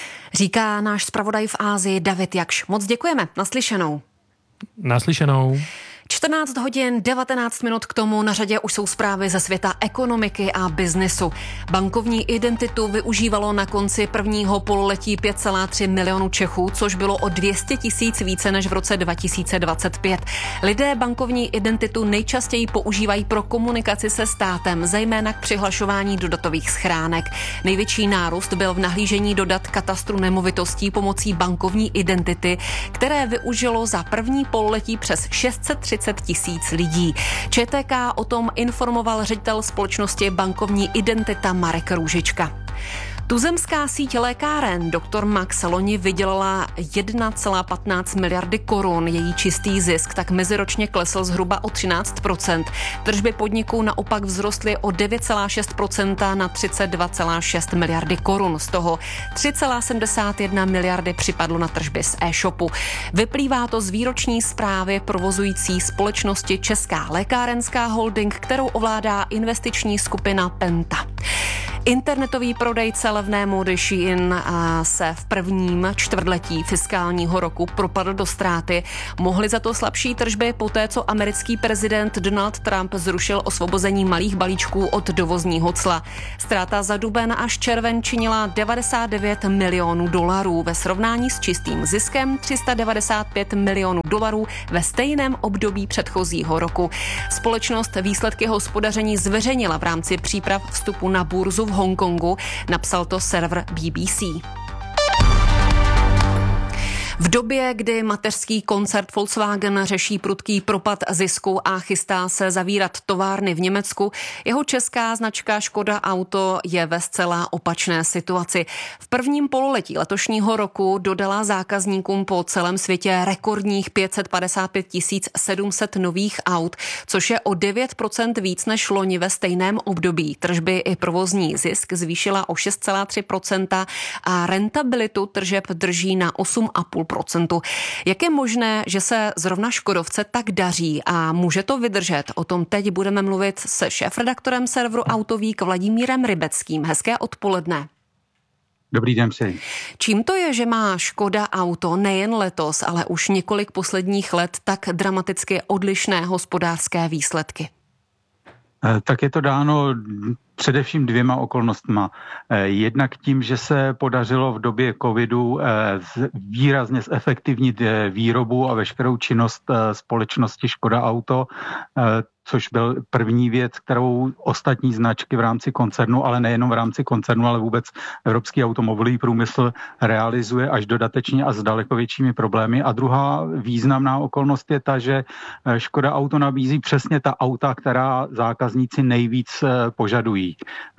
Říká náš zpravodaj v Asii David Jakš. Moc děkujeme. Naslyšenou. Naslyšenou. čtrnáct hodin devatenáct minut k tomu, na řadě už jsou zprávy ze světa ekonomiky a biznesu. Bankovní identitu využívalo na konci prvního pololetí pět celá tři milionu Čechů, což bylo o dvě stě tisíc více než v roce dva tisíce dvacet pět. Lidé bankovní identitu nejčastěji používají pro komunikaci se státem, zejména k přihlašování do datových schránek. Největší nárůst byl v nahlížení do dat katastru nemovitostí pomocí bankovní identity, které využilo za první pololetí přes šest set třicet tisíc lidí. ČTK o tom informoval ředitel společnosti Bankovní identita Marek Růžička. Tuzemská síť lékáren doktor Max loni vydělala jedna celá patnáct miliardy korun. Její čistý zisk tak meziročně klesl zhruba o třináct procent. Tržby podniků naopak vzrostly o devět celá šest procenta na třicet dva celá šest miliardy korun. Z toho tři celá sedmdesát jedna miliardy připadlo na tržby z e-shopu. Vyplývá to z výroční zprávy provozující společnosti Česká lékárenská holding, kterou ovládá investiční skupina Penta. Internetový prodejce levné módy Shein se v prvním čtvrtletí fiskálního roku propadl do ztráty. Mohly za to slabší tržby poté, co americký prezident Donald Trump zrušil osvobození malých balíčků od dovozního cla. Ztráta za duben až červen činila devadesát devět milionů dolarů ve srovnání s čistým ziskem tři sta devadesát pět milionů dolarů ve stejném období předchozího roku. Společnost výsledky hospodaření zveřejnila v rámci příprav vstupu na burzu v Hongkongu, napsal to server B B C. V době, kdy mateřský koncert Volkswagen řeší prudký propad zisku a chystá se zavírat továrny v Německu, jeho česká značka Škoda Auto je ve zcela opačné situaci. V prvním pololetí letošního roku dodala zákazníkům po celém světě rekordních pět set padesát pět tisíc sedm set nových aut, což je o devět procent víc než loni ve stejném období. Tržby i provozní zisk zvýšila o šest celá tři procenta a rentabilitu tržeb drží na osm celá pět procenta. Jak je možné, že se zrovna Škodovce tak daří a může to vydržet? O tom teď budeme mluvit se šéfredaktorem serveru Autovík Vladimírem Rybeckým. Hezké odpoledne. Dobrý den přeji. Čím to je, že má Škoda Auto nejen letos, ale už několik posledních let tak dramaticky odlišné hospodářské výsledky? Tak je to dáno především dvěma okolnostma. Jednak tím, že se podařilo v době covidu výrazně zefektivnit výrobu a veškerou činnost společnosti Škoda Auto, což byl první věc, kterou ostatní značky v rámci koncernu, ale nejenom v rámci koncernu, ale vůbec evropský automobilový průmysl realizuje až dodatečně a s daleko většími problémy. A druhá významná okolnost je ta, že Škoda Auto nabízí přesně ta auta, která zákazníci nejvíc požadují.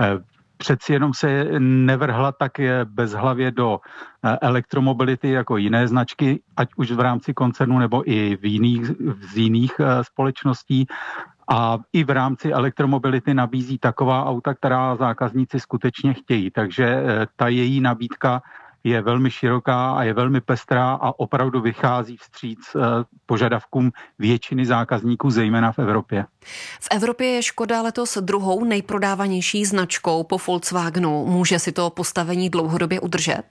Přeci jenom se nevrhla tak bezhlavě do elektromobility jako jiné značky, ať už v rámci koncernu nebo i v jiných, z jiných společností. A i v rámci elektromobility nabízí taková auta, která zákazníci skutečně chtějí. Takže ta její nabídka je velmi široká a je velmi pestrá a opravdu vychází vstříc požadavkům většiny zákazníků, zejména v Evropě. V Evropě je Škoda letos druhou nejprodávanější značkou po Volkswagenu. Může si to postavení dlouhodobě udržet?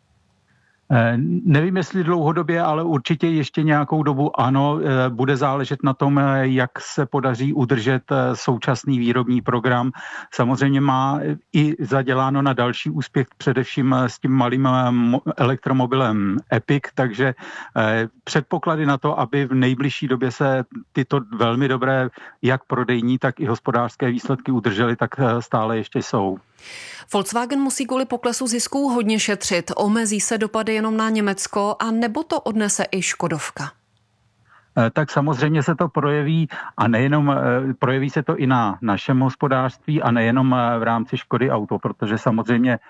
Nevím, jestli dlouhodobě, ale určitě ještě nějakou dobu ano. Bude záležet na tom, jak se podaří udržet současný výrobní program. Samozřejmě má i zaděláno na další úspěch, především s tím malým elektromobilem Epic, takže předpoklady na to, aby v nejbližší době se tyto velmi dobré jak prodejní, tak i hospodářské výsledky udržely, tak stále ještě jsou. Volkswagen musí kvůli poklesu zisků hodně šetřit. Omezí se dopady jenom na Německo a nebo to odnese i Škodovka? Tak samozřejmě se to projeví a nejenom, projeví se to i na našem hospodářství a nejenom v rámci Škody Auto, protože samozřejmě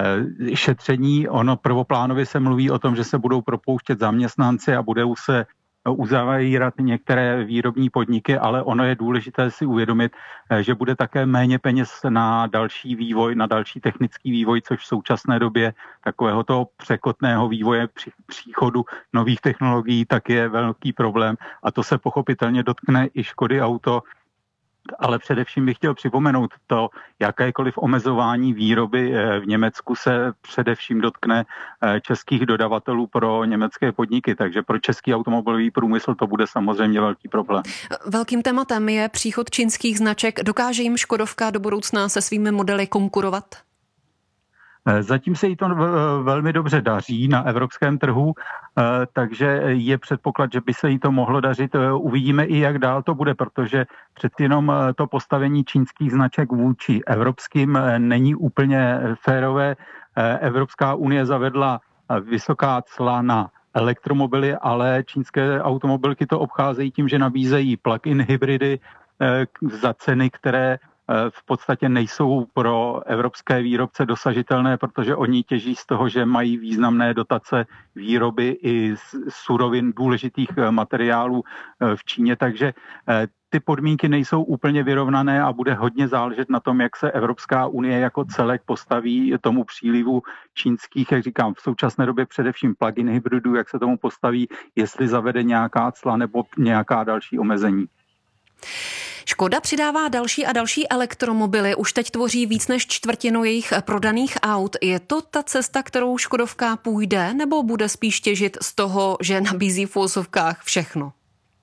šetření, ono prvoplánově se mluví o tom, že se budou propouštět zaměstnanci a budou se uzavírat některé výrobní podniky, ale ono je důležité si uvědomit, že bude také méně peněz na další vývoj, na další technický vývoj, což v současné době takového toho překotného vývoje při příchodu nových technologií tak je velký problém a to se pochopitelně dotkne i Škody Auto, ale především bych chtěl připomenout to, jakékoliv omezování výroby v Německu se především dotkne českých dodavatelů pro německé podniky, takže pro český automobilový průmysl to bude samozřejmě velký problém. Velkým tématem je příchod čínských značek. Dokáže jim Škodovka do budoucna se svými modely konkurovat? Zatím se jí to velmi dobře daří na evropském trhu, takže je předpoklad, že by se jí to mohlo dařit. Uvidíme i, jak dál to bude, protože přeci jenom to postavení čínských značek vůči evropským není úplně férové. Evropská unie zavedla vysoká cla na elektromobily, ale čínské automobilky to obcházejí tím, že nabízejí plug-in hybridy za ceny, které v podstatě nejsou pro evropské výrobce dosažitelné, protože oni těží z toho, že mají významné dotace výroby i surovin důležitých materiálů v Číně, takže ty podmínky nejsou úplně vyrovnané a bude hodně záležet na tom, jak se Evropská unie jako celek postaví tomu přílivu čínských, jak říkám, v současné době především plug-in hybridů, jak se tomu postaví, jestli zavede nějaká cla nebo nějaká další omezení. Škoda přidává další a další elektromobily. Už teď tvoří víc než čtvrtinu jejich prodaných aut. Je to ta cesta, kterou Škodovka půjde, nebo bude spíš těžit z toho, že nabízí v uvozovkách všechno?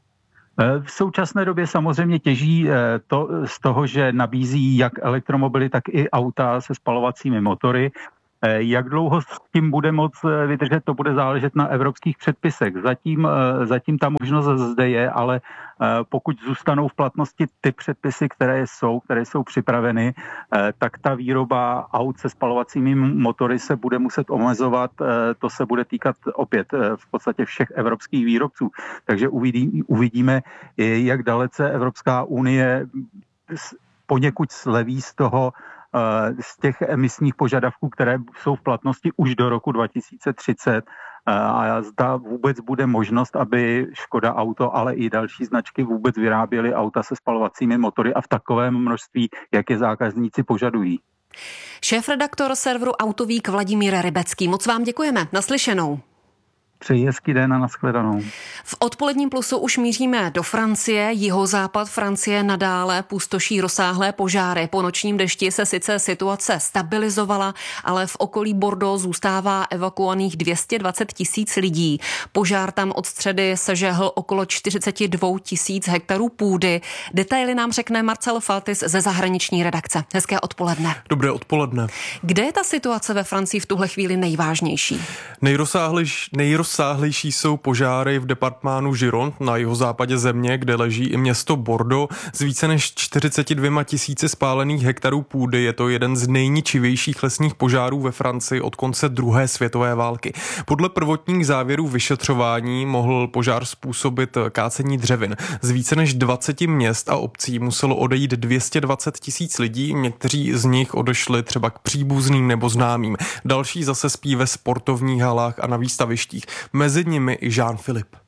V současné době samozřejmě těží to z toho, že nabízí jak elektromobily, tak i auta se spalovacími motory. Jak dlouho s tím bude moc vydržet, to bude záležet na evropských předpisech. Zatím, zatím ta možnost zde je, ale pokud zůstanou v platnosti ty předpisy, které jsou, které jsou připraveny, tak ta výroba aut se spalovacími motory se bude muset omezovat. To se bude týkat opět v podstatě všech evropských výrobců. Takže uvidí, uvidíme, jak dalece Evropská unie poněkud sleví z toho, z těch emisních požadavků, které jsou v platnosti už do roku dva tisíce třicet a zda vůbec bude možnost, aby Škoda Auto, ale i další značky vůbec vyráběly auta se spalovacími motory a v takovém množství, jak je zákazníci požadují. Šéfredaktor serveru Autovík Vladimír Rybecký. Moc vám děkujeme. Naslyšenou. Přeji hezký den a nashledanou. V odpoledním plusu už míříme do Francie. Jihozápad Francie nadále pustoší rozsáhlé požáry. Po nočním dešti se sice situace stabilizovala, ale v okolí Bordeaux zůstává evakuovaných dvě stě dvacet tisíc lidí. Požár tam od středy sežehl okolo čtyřicet dva tisíc hektarů půdy. Detaily nám řekne Marcel Faltis ze zahraniční redakce. Hezké odpoledne. Dobré odpoledne. Kde je ta situace ve Francii v tuhle chvíli nejvážnější? Nejrozsáhlejší, nejroz Rozsáhlejší jsou požáry v departmánu Gironde na jihozápadě země, kde leží i město Bordeaux. Z více než čtyřicet dva tisíci spálených hektarů půdy je to jeden z nejničivějších lesních požárů ve Francii od konce druhé světové války. Podle prvotních závěrů vyšetřování mohl požár způsobit kácení dřevin. Z více než dvacet měst a obcí muselo odejít dvě stě dvacet tisíc lidí, někteří z nich odešli třeba k příbuzným nebo známým. Další zase spí ve sportovních halách a na výstavištích. Mezi nimi i Jean-Philippe.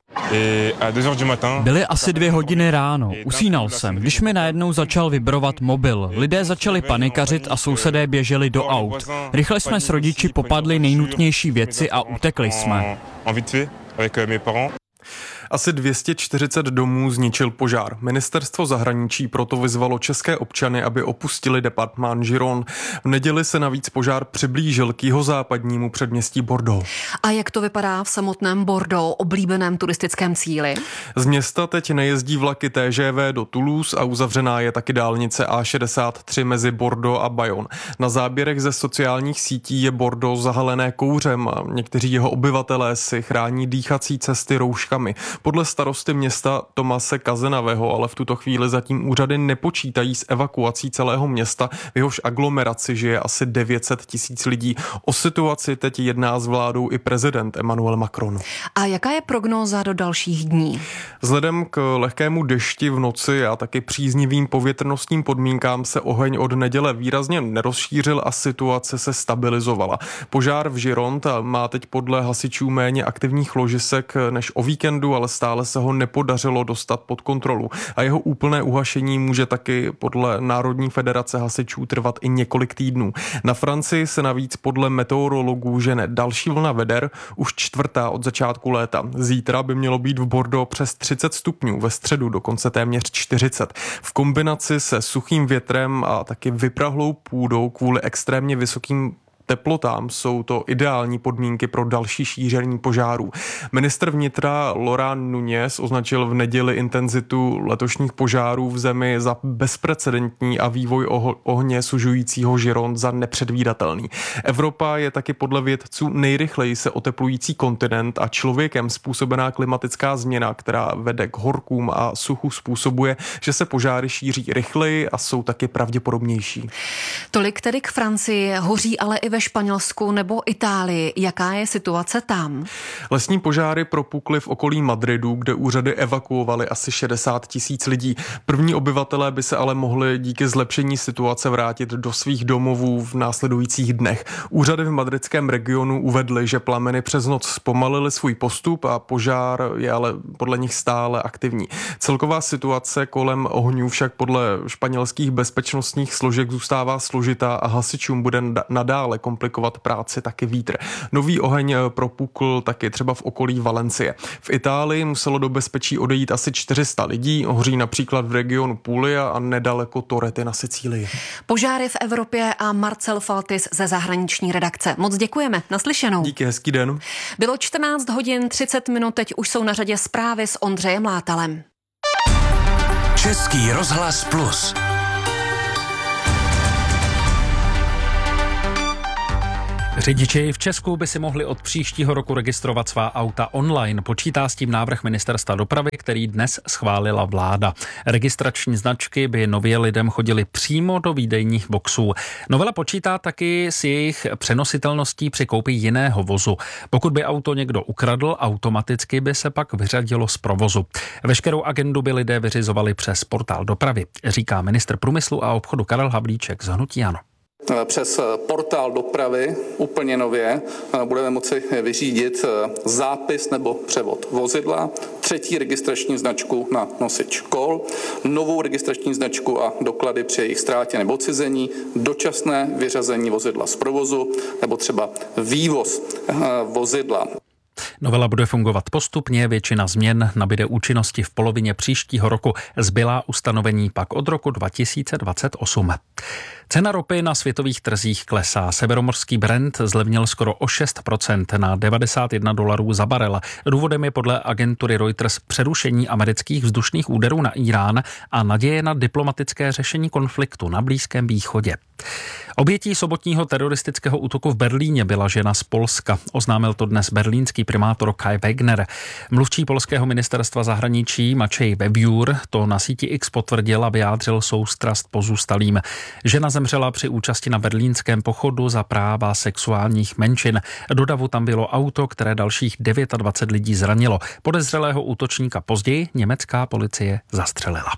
Byly asi dvě hodiny ráno. Usínal jsem, když mi najednou začal vibrovat mobil. Lidé začali panikařit a sousedé běželi do aut. Rychle jsme s rodiči popadli nejnutnější věci a utekli jsme. Asi dvě stě čtyřicet domů zničil požár. Ministerstvo zahraničí proto vyzvalo české občany, aby opustili departmán Gironde. V neděli se navíc požár přiblížil k jihozápadnímu předměstí Bordeaux. A jak to vypadá v samotném Bordeaux, oblíbeném turistickém cíli? Z města teď nejezdí vlaky T G V do Toulouse a uzavřená je taky dálnice A šedesát tři mezi Bordeaux a Bayonne. Na záběrech ze sociálních sítí je Bordeaux zahalené kouřem a někteří jeho obyvatelé si chrání dýchací cesty rouškami. Podle starosty města Tomase Kazenavého ale v tuto chvíli zatím úřady nepočítají s evakuací celého města, v jehož aglomeraci žije asi devět set tisíc lidí. O situaci teď jedná s vládou i prezident Emmanuel Macron. A jaká je prognóza do dalších dní? Vzhledem k lehkému dešti v noci a taky příznivým povětrnostním podmínkám se oheň od neděle výrazně nerozšířil a situace se stabilizovala. Požár v Gironde má teď podle hasičů méně aktivních ložisek než o víkendu, ale stále se ho nepodařilo dostat pod kontrolu a jeho úplné uhašení může taky podle Národní federace hasičů trvat i několik týdnů. Na Francii se navíc podle meteorologů žene další vlna veder, už čtvrtá od začátku léta. Zítra by mělo být v Bordeaux přes třicet stupňů, ve středu dokonce téměř čtyřicet. V kombinaci se suchým větrem a taky vyprahlou půdou kvůli extrémně vysokým teplotám jsou to ideální podmínky pro další šíření požárů. Ministr vnitra Laurent Nunez označil v neděli intenzitu letošních požárů v zemi za bezprecedentní a vývoj ohně sužujícího Gironde za nepředvídatelný. Evropa je taky podle vědců nejrychleji se oteplující kontinent a člověkem způsobená klimatická změna, která vede k horkům a suchu, způsobuje, že se požáry šíří rychleji a jsou taky pravděpodobnější. Tolik tedy k Francii, hoří ale i ve Španělsku nebo Itálii. Jaká je situace tam? Lesní požáry propukly v okolí Madridu, kde úřady evakuovaly asi šedesát tisíc lidí. První obyvatelé by se ale mohli díky zlepšení situace vrátit do svých domovů v následujících dnech. Úřady v madridském regionu uvedly, že plameny přes noc zpomalily svůj postup a požár je ale podle nich stále aktivní. Celková situace kolem ohňů však podle španělských bezpečnostních složek zůstává složitá a hasičům bude nadále komplikovat práci taky vítr. Nový oheň propukl taky třeba v okolí Valencie. V Itálii muselo do bezpečí odejít asi čtyři sta lidí, hoří například v regionu Puglia a nedaleko Torrety na Sicílii. Požáry v Evropě a Marcel Faltis ze zahraniční redakce. Moc děkujeme, naslyšenou. Díky, hezký den. Bylo čtrnáct hodin třicet minut, teď už jsou na řadě zprávy s Ondřejem Látalem. Český rozhlas Plus. Řidiči v Česku by si mohli od příštího roku registrovat svá auta online. Počítá s tím návrh Ministerstva dopravy, který dnes schválila vláda. Registrační značky by nově lidem chodily přímo do výdejních boxů. Novela počítá taky s jejich přenositelností při koupi jiného vozu. Pokud by auto někdo ukradl, automaticky by se pak vyřadilo z provozu. Veškerou agendu by lidé vyřizovali přes portál dopravy, říká ministr průmyslu a obchodu Karel Havlíček z hnutí ANO. Přes portál dopravy úplně nově budeme moci vyřídit zápis nebo převod vozidla, třetí registrační značku na nosič kol, novou registrační značku a doklady při jejich ztrátě nebo odcizení, dočasné vyřazení vozidla z provozu nebo třeba vývoz vozidla. Novela bude fungovat postupně, většina změn nabyde účinnosti v polovině příštího roku, zbylá ustanovení pak od roku dva tisíce dvacet osm. Cena ropy na světových trzích klesá. Severomorský Brent zlevnil skoro o šest procent na devadesát jedna dolarů za barel. Důvodem je podle agentury Reuters přerušení amerických vzdušných úderů na Irán a naděje na diplomatické řešení konfliktu na Blízkém východě. Obětí sobotního teroristického útoku v Berlíně byla žena z Polska. Oznámil to dnes berlínský primátor Kai Wegner. Mluvčí polského ministerstva zahraničí Maciej Wiewiór to na síti X potvrdil a vyjádřil soustrast pozůstalým. Žena zemřela při účasti na berlínském pochodu za práva sexuálních menšin. Do davu tam bylo auto, které dalších dvacet devět lidí zranilo. Podezřelého útočníka později německá policie zastřelila.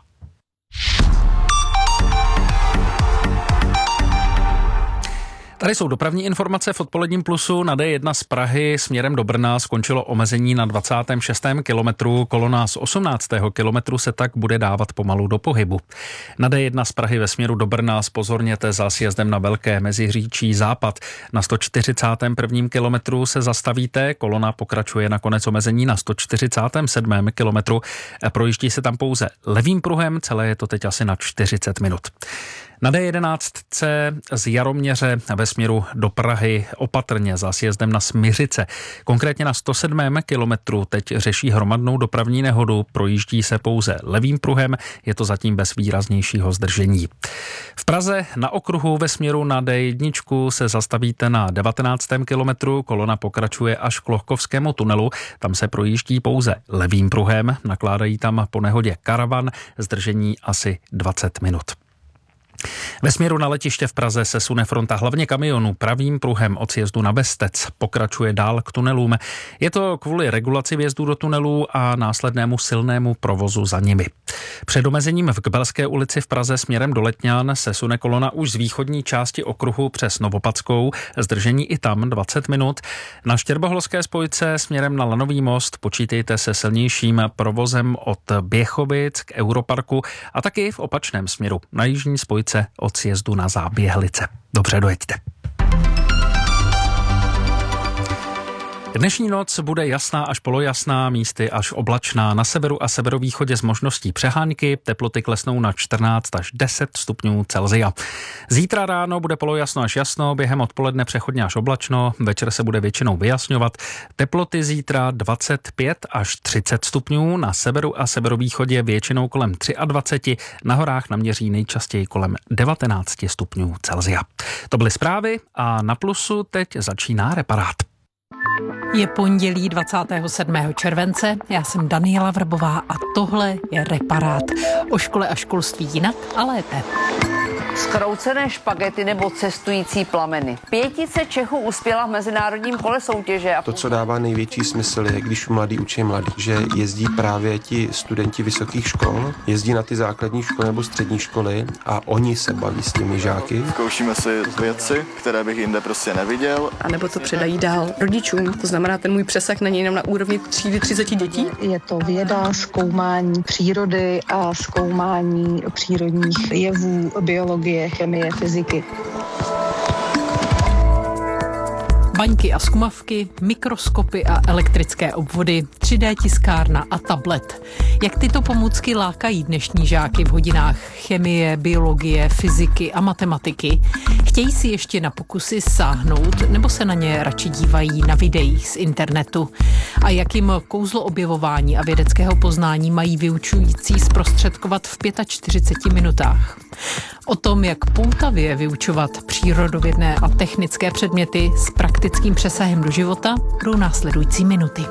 Tady jsou dopravní informace v odpoledním plusu. Na D jedna z Prahy směrem do Brna skončilo omezení na dvacátém šestém kilometru. Kolona z osmnáctého kilometru se tak bude dávat pomalu do pohybu. Na D jedna z Prahy ve směru do Brna zpozorněte za sjezdem na Velké Meziříčí západ. Na sto čtyřicátém prvním kilometru se zastavíte. Kolona pokračuje na konec omezení na sto čtyřicátém sedmém kilometru. Projíždí se tam pouze levým pruhem, celé je to teď asi na čtyřicet minut. Na D jedenáct z Jaroměře ve směru do Prahy opatrně za sjezdem na Smiřice. Konkrétně na sto sedmém kilometru teď řeší hromadnou dopravní nehodu, projíždí se pouze levým pruhem, je to zatím bez výraznějšího zdržení. V Praze na okruhu ve směru na D jedna se zastavíte na devatenáctém kilometru, kolona pokračuje až k Lohkovskému tunelu, tam se projíždí pouze levým pruhem, nakládají tam po nehodě karavan, zdržení asi dvacet minut. Ve směru na letiště v Praze se sune fronta hlavně kamionů pravým pruhem od sjezdu na Bestec. Pokračuje dál k tunelům. Je to kvůli regulaci vjezdu do tunelů a následnému silnému provozu za nimi. Před omezením v Kbelské ulici v Praze směrem do Letňan se sune kolona už z východní části okruhu přes Novopadskou. Zdržení i tam dvacet minut. Na Štěrboholské spojce směrem na Lanový most počítejte se silnějším provozem od Běchovic k Europarku a taky v opačném směru na jižní spojce od sjezdu na Záběhlice. Dobře, dojeďte. Dnešní noc bude jasná až polojasná, místy až oblačná. Na severu a severovýchodě s možností přehánky, teploty klesnou na čtrnáct až deset stupňů Celsia. Zítra ráno bude polojasno až jasno, během odpoledne přechodně až oblačno, večer se bude většinou vyjasňovat. Teploty zítra dvacet pět až třicet stupňů, na severu a severovýchodě většinou kolem dvacet tři, na horách naměří nejčastěji kolem devatenáct stupňů Celsia. To byly zprávy a na Plusu teď začíná Reparát. Je pondělí dvacátého sedmého července, já jsem Daniela Vrbová a tohle je Reparát. O škole a školství jinak a lépe. Zkroucené špagety nebo cestující plameny. Pětice Čechů uspěla v mezinárodním kole soutěže. To, co dává největší smysl, je, když mladí učí mladí, že jezdí právě ti studenti vysokých škol, jezdí na ty základní školy nebo střední školy a oni se baví s těmi žáky. Zkoušíme si věci, které bych jinde prostě neviděl. A nebo to předají dál rodičům. To znamená, ten můj přesah není jenom na úrovni třídy třicet dětí. Je to věda, zkoumání přírody a zkoumání přírodních jevů, biologie, chemie, fyziky. Baňky a zkumavky, mikroskopy a elektrické obvody, tři dé tiskárna a tablet. Jak tyto pomůcky lákají dnešní žáky v hodinách chemie, biologie, fyziky a matematiky? Chtějí si ještě na pokusy sáhnout nebo se na ně radši dívají na videích z internetu? A jak jim kouzlo objevování a vědeckého poznání mají vyučující zprostředkovat v čtyřiceti pěti minutách? O tom, jak poutavě vyučovat přírodovědné a technické předměty s praktickým přesahem do života, budou následující minuty.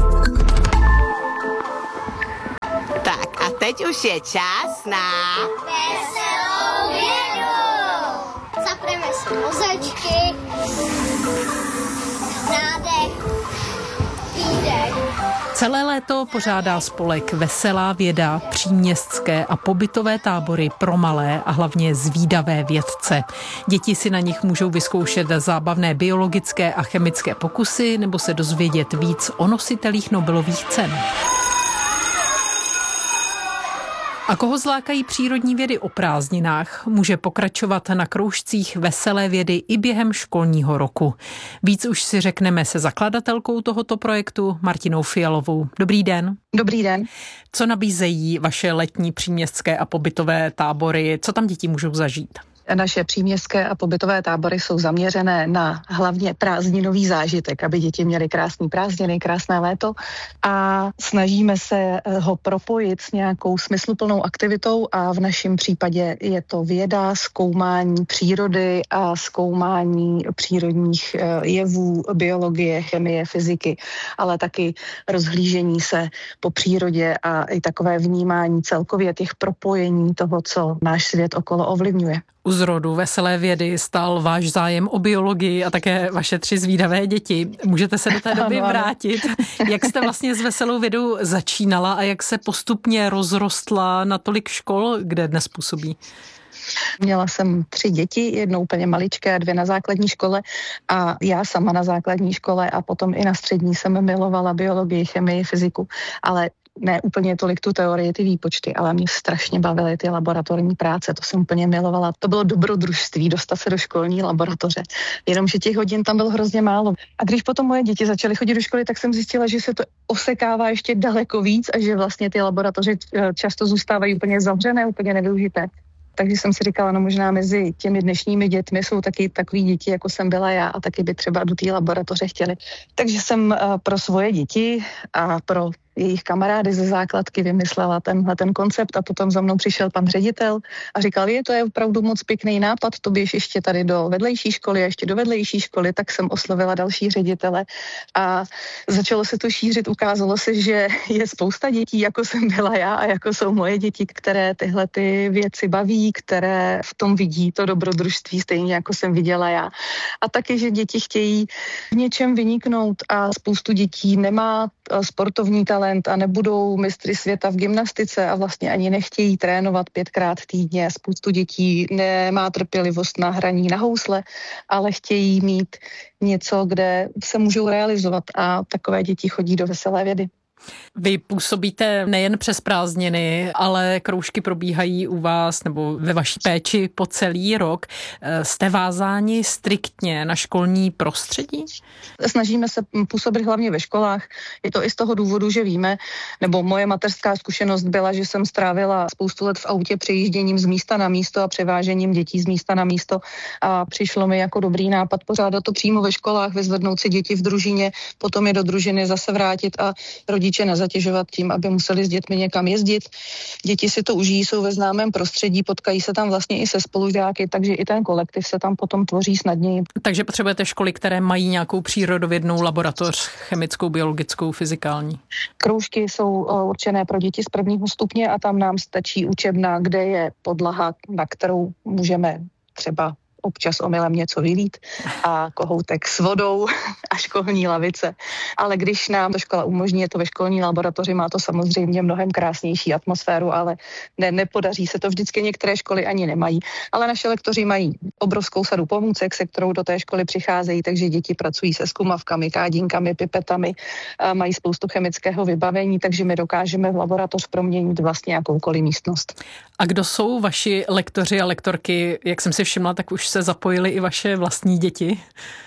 Tak a teď už je čas na veselou vědu. Zapneme si mozečky. Nádech. Výdech. Celé léto pořádá spolek Veselá věda příměstské a pobytové tábory pro malé a hlavně zvídavé vědce. Děti si na nich můžou vyzkoušet zábavné biologické a chemické pokusy nebo se dozvědět víc o nositelích Nobelových cen. A koho zlákají přírodní vědy o prázdninách, může pokračovat na kroužcích Veselé vědy i během školního roku. Víc už si řekneme se zakladatelkou tohoto projektu, Martinou Fialovou. Dobrý den. Dobrý den. Co nabízejí vaše letní příměstské a pobytové tábory? Co tam děti můžou zažít? Naše příměstské a pobytové tábory jsou zaměřené na hlavně prázdninový zážitek, aby děti měly krásný prázdniny, krásné léto a snažíme se ho propojit s nějakou smysluplnou aktivitou a v našem případě je to věda, zkoumání přírody a zkoumání přírodních jevů, biologie, chemie, fyziky, ale taky rozhlížení se po přírodě a i takové vnímání celkově těch propojení toho, co náš svět okolo ovlivňuje. U zrodu Veselé vědy stál váš zájem o biologii a také vaše tři zvídavé děti. Můžete se do té doby vrátit? Jak jste vlastně s Veselou vědou začínala a jak se postupně rozrostla na tolik škol, kde dnes působí? Měla jsem tři děti, jedno úplně maličké a dvě na základní škole a já sama na základní škole a potom i na střední jsem milovala biologii, chemii, fyziku, ale ne úplně tolik tu teorii, ty výpočty, ale mě strašně bavily ty laboratorní práce, to jsem úplně milovala. To bylo dobrodružství, dostat se do školní laboratoře, jenomže těch hodin tam bylo hrozně málo. A když potom moje děti začaly chodit do školy, tak jsem zjistila, že se to osekává ještě daleko víc a že vlastně ty laboratoře často zůstávají úplně zavřené, úplně nevyužité. Takže jsem si říkala, no možná mezi těmi dnešními dětmi jsou taky takový děti, jako jsem byla já a taky by třeba do té laboratoře chtěli. Takže jsem pro svoje děti a pro jejich kamarády ze základky vymyslela tenhle ten koncept a potom za mnou přišel pan ředitel a říkal, je to je opravdu moc pěkný nápad, to běž ještě tady do vedlejší školy a ještě do vedlejší školy, tak jsem oslovila další ředitele a začalo se to šířit, ukázalo se, že je spousta dětí, jako jsem byla já a jako jsou moje děti, které tyhle ty věci baví, které v tom vidí to dobrodružství stejně, jako jsem viděla já. A taky, že děti chtějí v něčem vyniknout a spoustu dětí nemá sportovní talent a nebudou mistry světa v gymnastice a vlastně ani nechtějí trénovat pětkrát týdně. Spoustu dětí nemá trpělivost na hraní na housle, ale chtějí mít něco, kde se můžou realizovat a takové děti chodí do veselé vědy. Vy působíte nejen přes prázdniny, ale kroužky probíhají u vás nebo ve vaší péči po celý rok. Jste vázáni striktně na školní prostředí? Snažíme se působit hlavně ve školách. Je to i z toho důvodu, že víme, nebo moje mateřská zkušenost byla, že jsem strávila spoustu let v autě přejížděním z místa na místo a převážením dětí z místa na místo a přišlo mi jako dobrý nápad pořádat to přímo ve školách, vyzvednout si děti v družině, potom je do družiny zase vrátit a rodiče nezatěžovat tím, aby museli s dětmi někam jezdit. Děti si to užijí, jsou ve známém prostředí, potkají se tam vlastně i se spolužáky, takže i ten kolektiv se tam potom tvoří snadněji. Takže potřebujete školy, které mají nějakou přírodovědnou laboratoř, chemickou, biologickou, fyzikální. Kroužky jsou určené pro děti z prvního stupně a tam nám stačí učebna, kde je podlaha, na kterou můžeme třeba občas omylem něco vylít a kohoutek s vodou a školní lavice. Ale když nám to škola umožní, je to ve školní laboratoři, má to samozřejmě mnohem krásnější atmosféru, ale ne, nepodaří se to vždycky, některé školy ani nemají. Ale naše lektoři mají obrovskou sadu pomůcek, se kterou do té školy přicházejí, takže děti pracují se zkumavkami, kádinkami, pipetami, mají spoustu chemického vybavení, takže my dokážeme v laboratoř proměnit vlastně jakoukoliv místnost. A kdo jsou vaši lektoři a lektorky? Jak jsem si všimla, tak už se zapojili i vaše vlastní děti.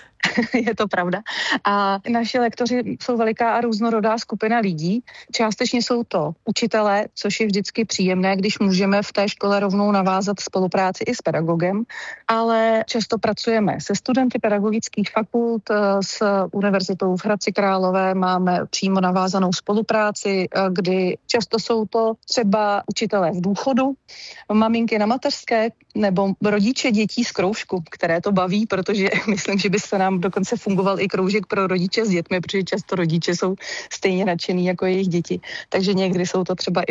Je to pravda. A naši lektoři jsou veliká a různorodá skupina lidí. Částečně jsou to učitelé, což je vždycky příjemné, když můžeme v té škole rovnou navázat spolupráci i s pedagogem, ale často pracujeme se studenty pedagogických fakult, s univerzitou v Hradci Králové máme přímo navázanou spolupráci, kdy často jsou to třeba učitelé v důchodu, maminky na mateřské nebo rodiče dětí z kroužku, které to baví, protože myslím, že by se nám dokonce fungoval i kroužek pro rodiče s dětmi, protože často rodiče jsou stejně nadšený jako jejich děti. Takže někdy jsou to třeba i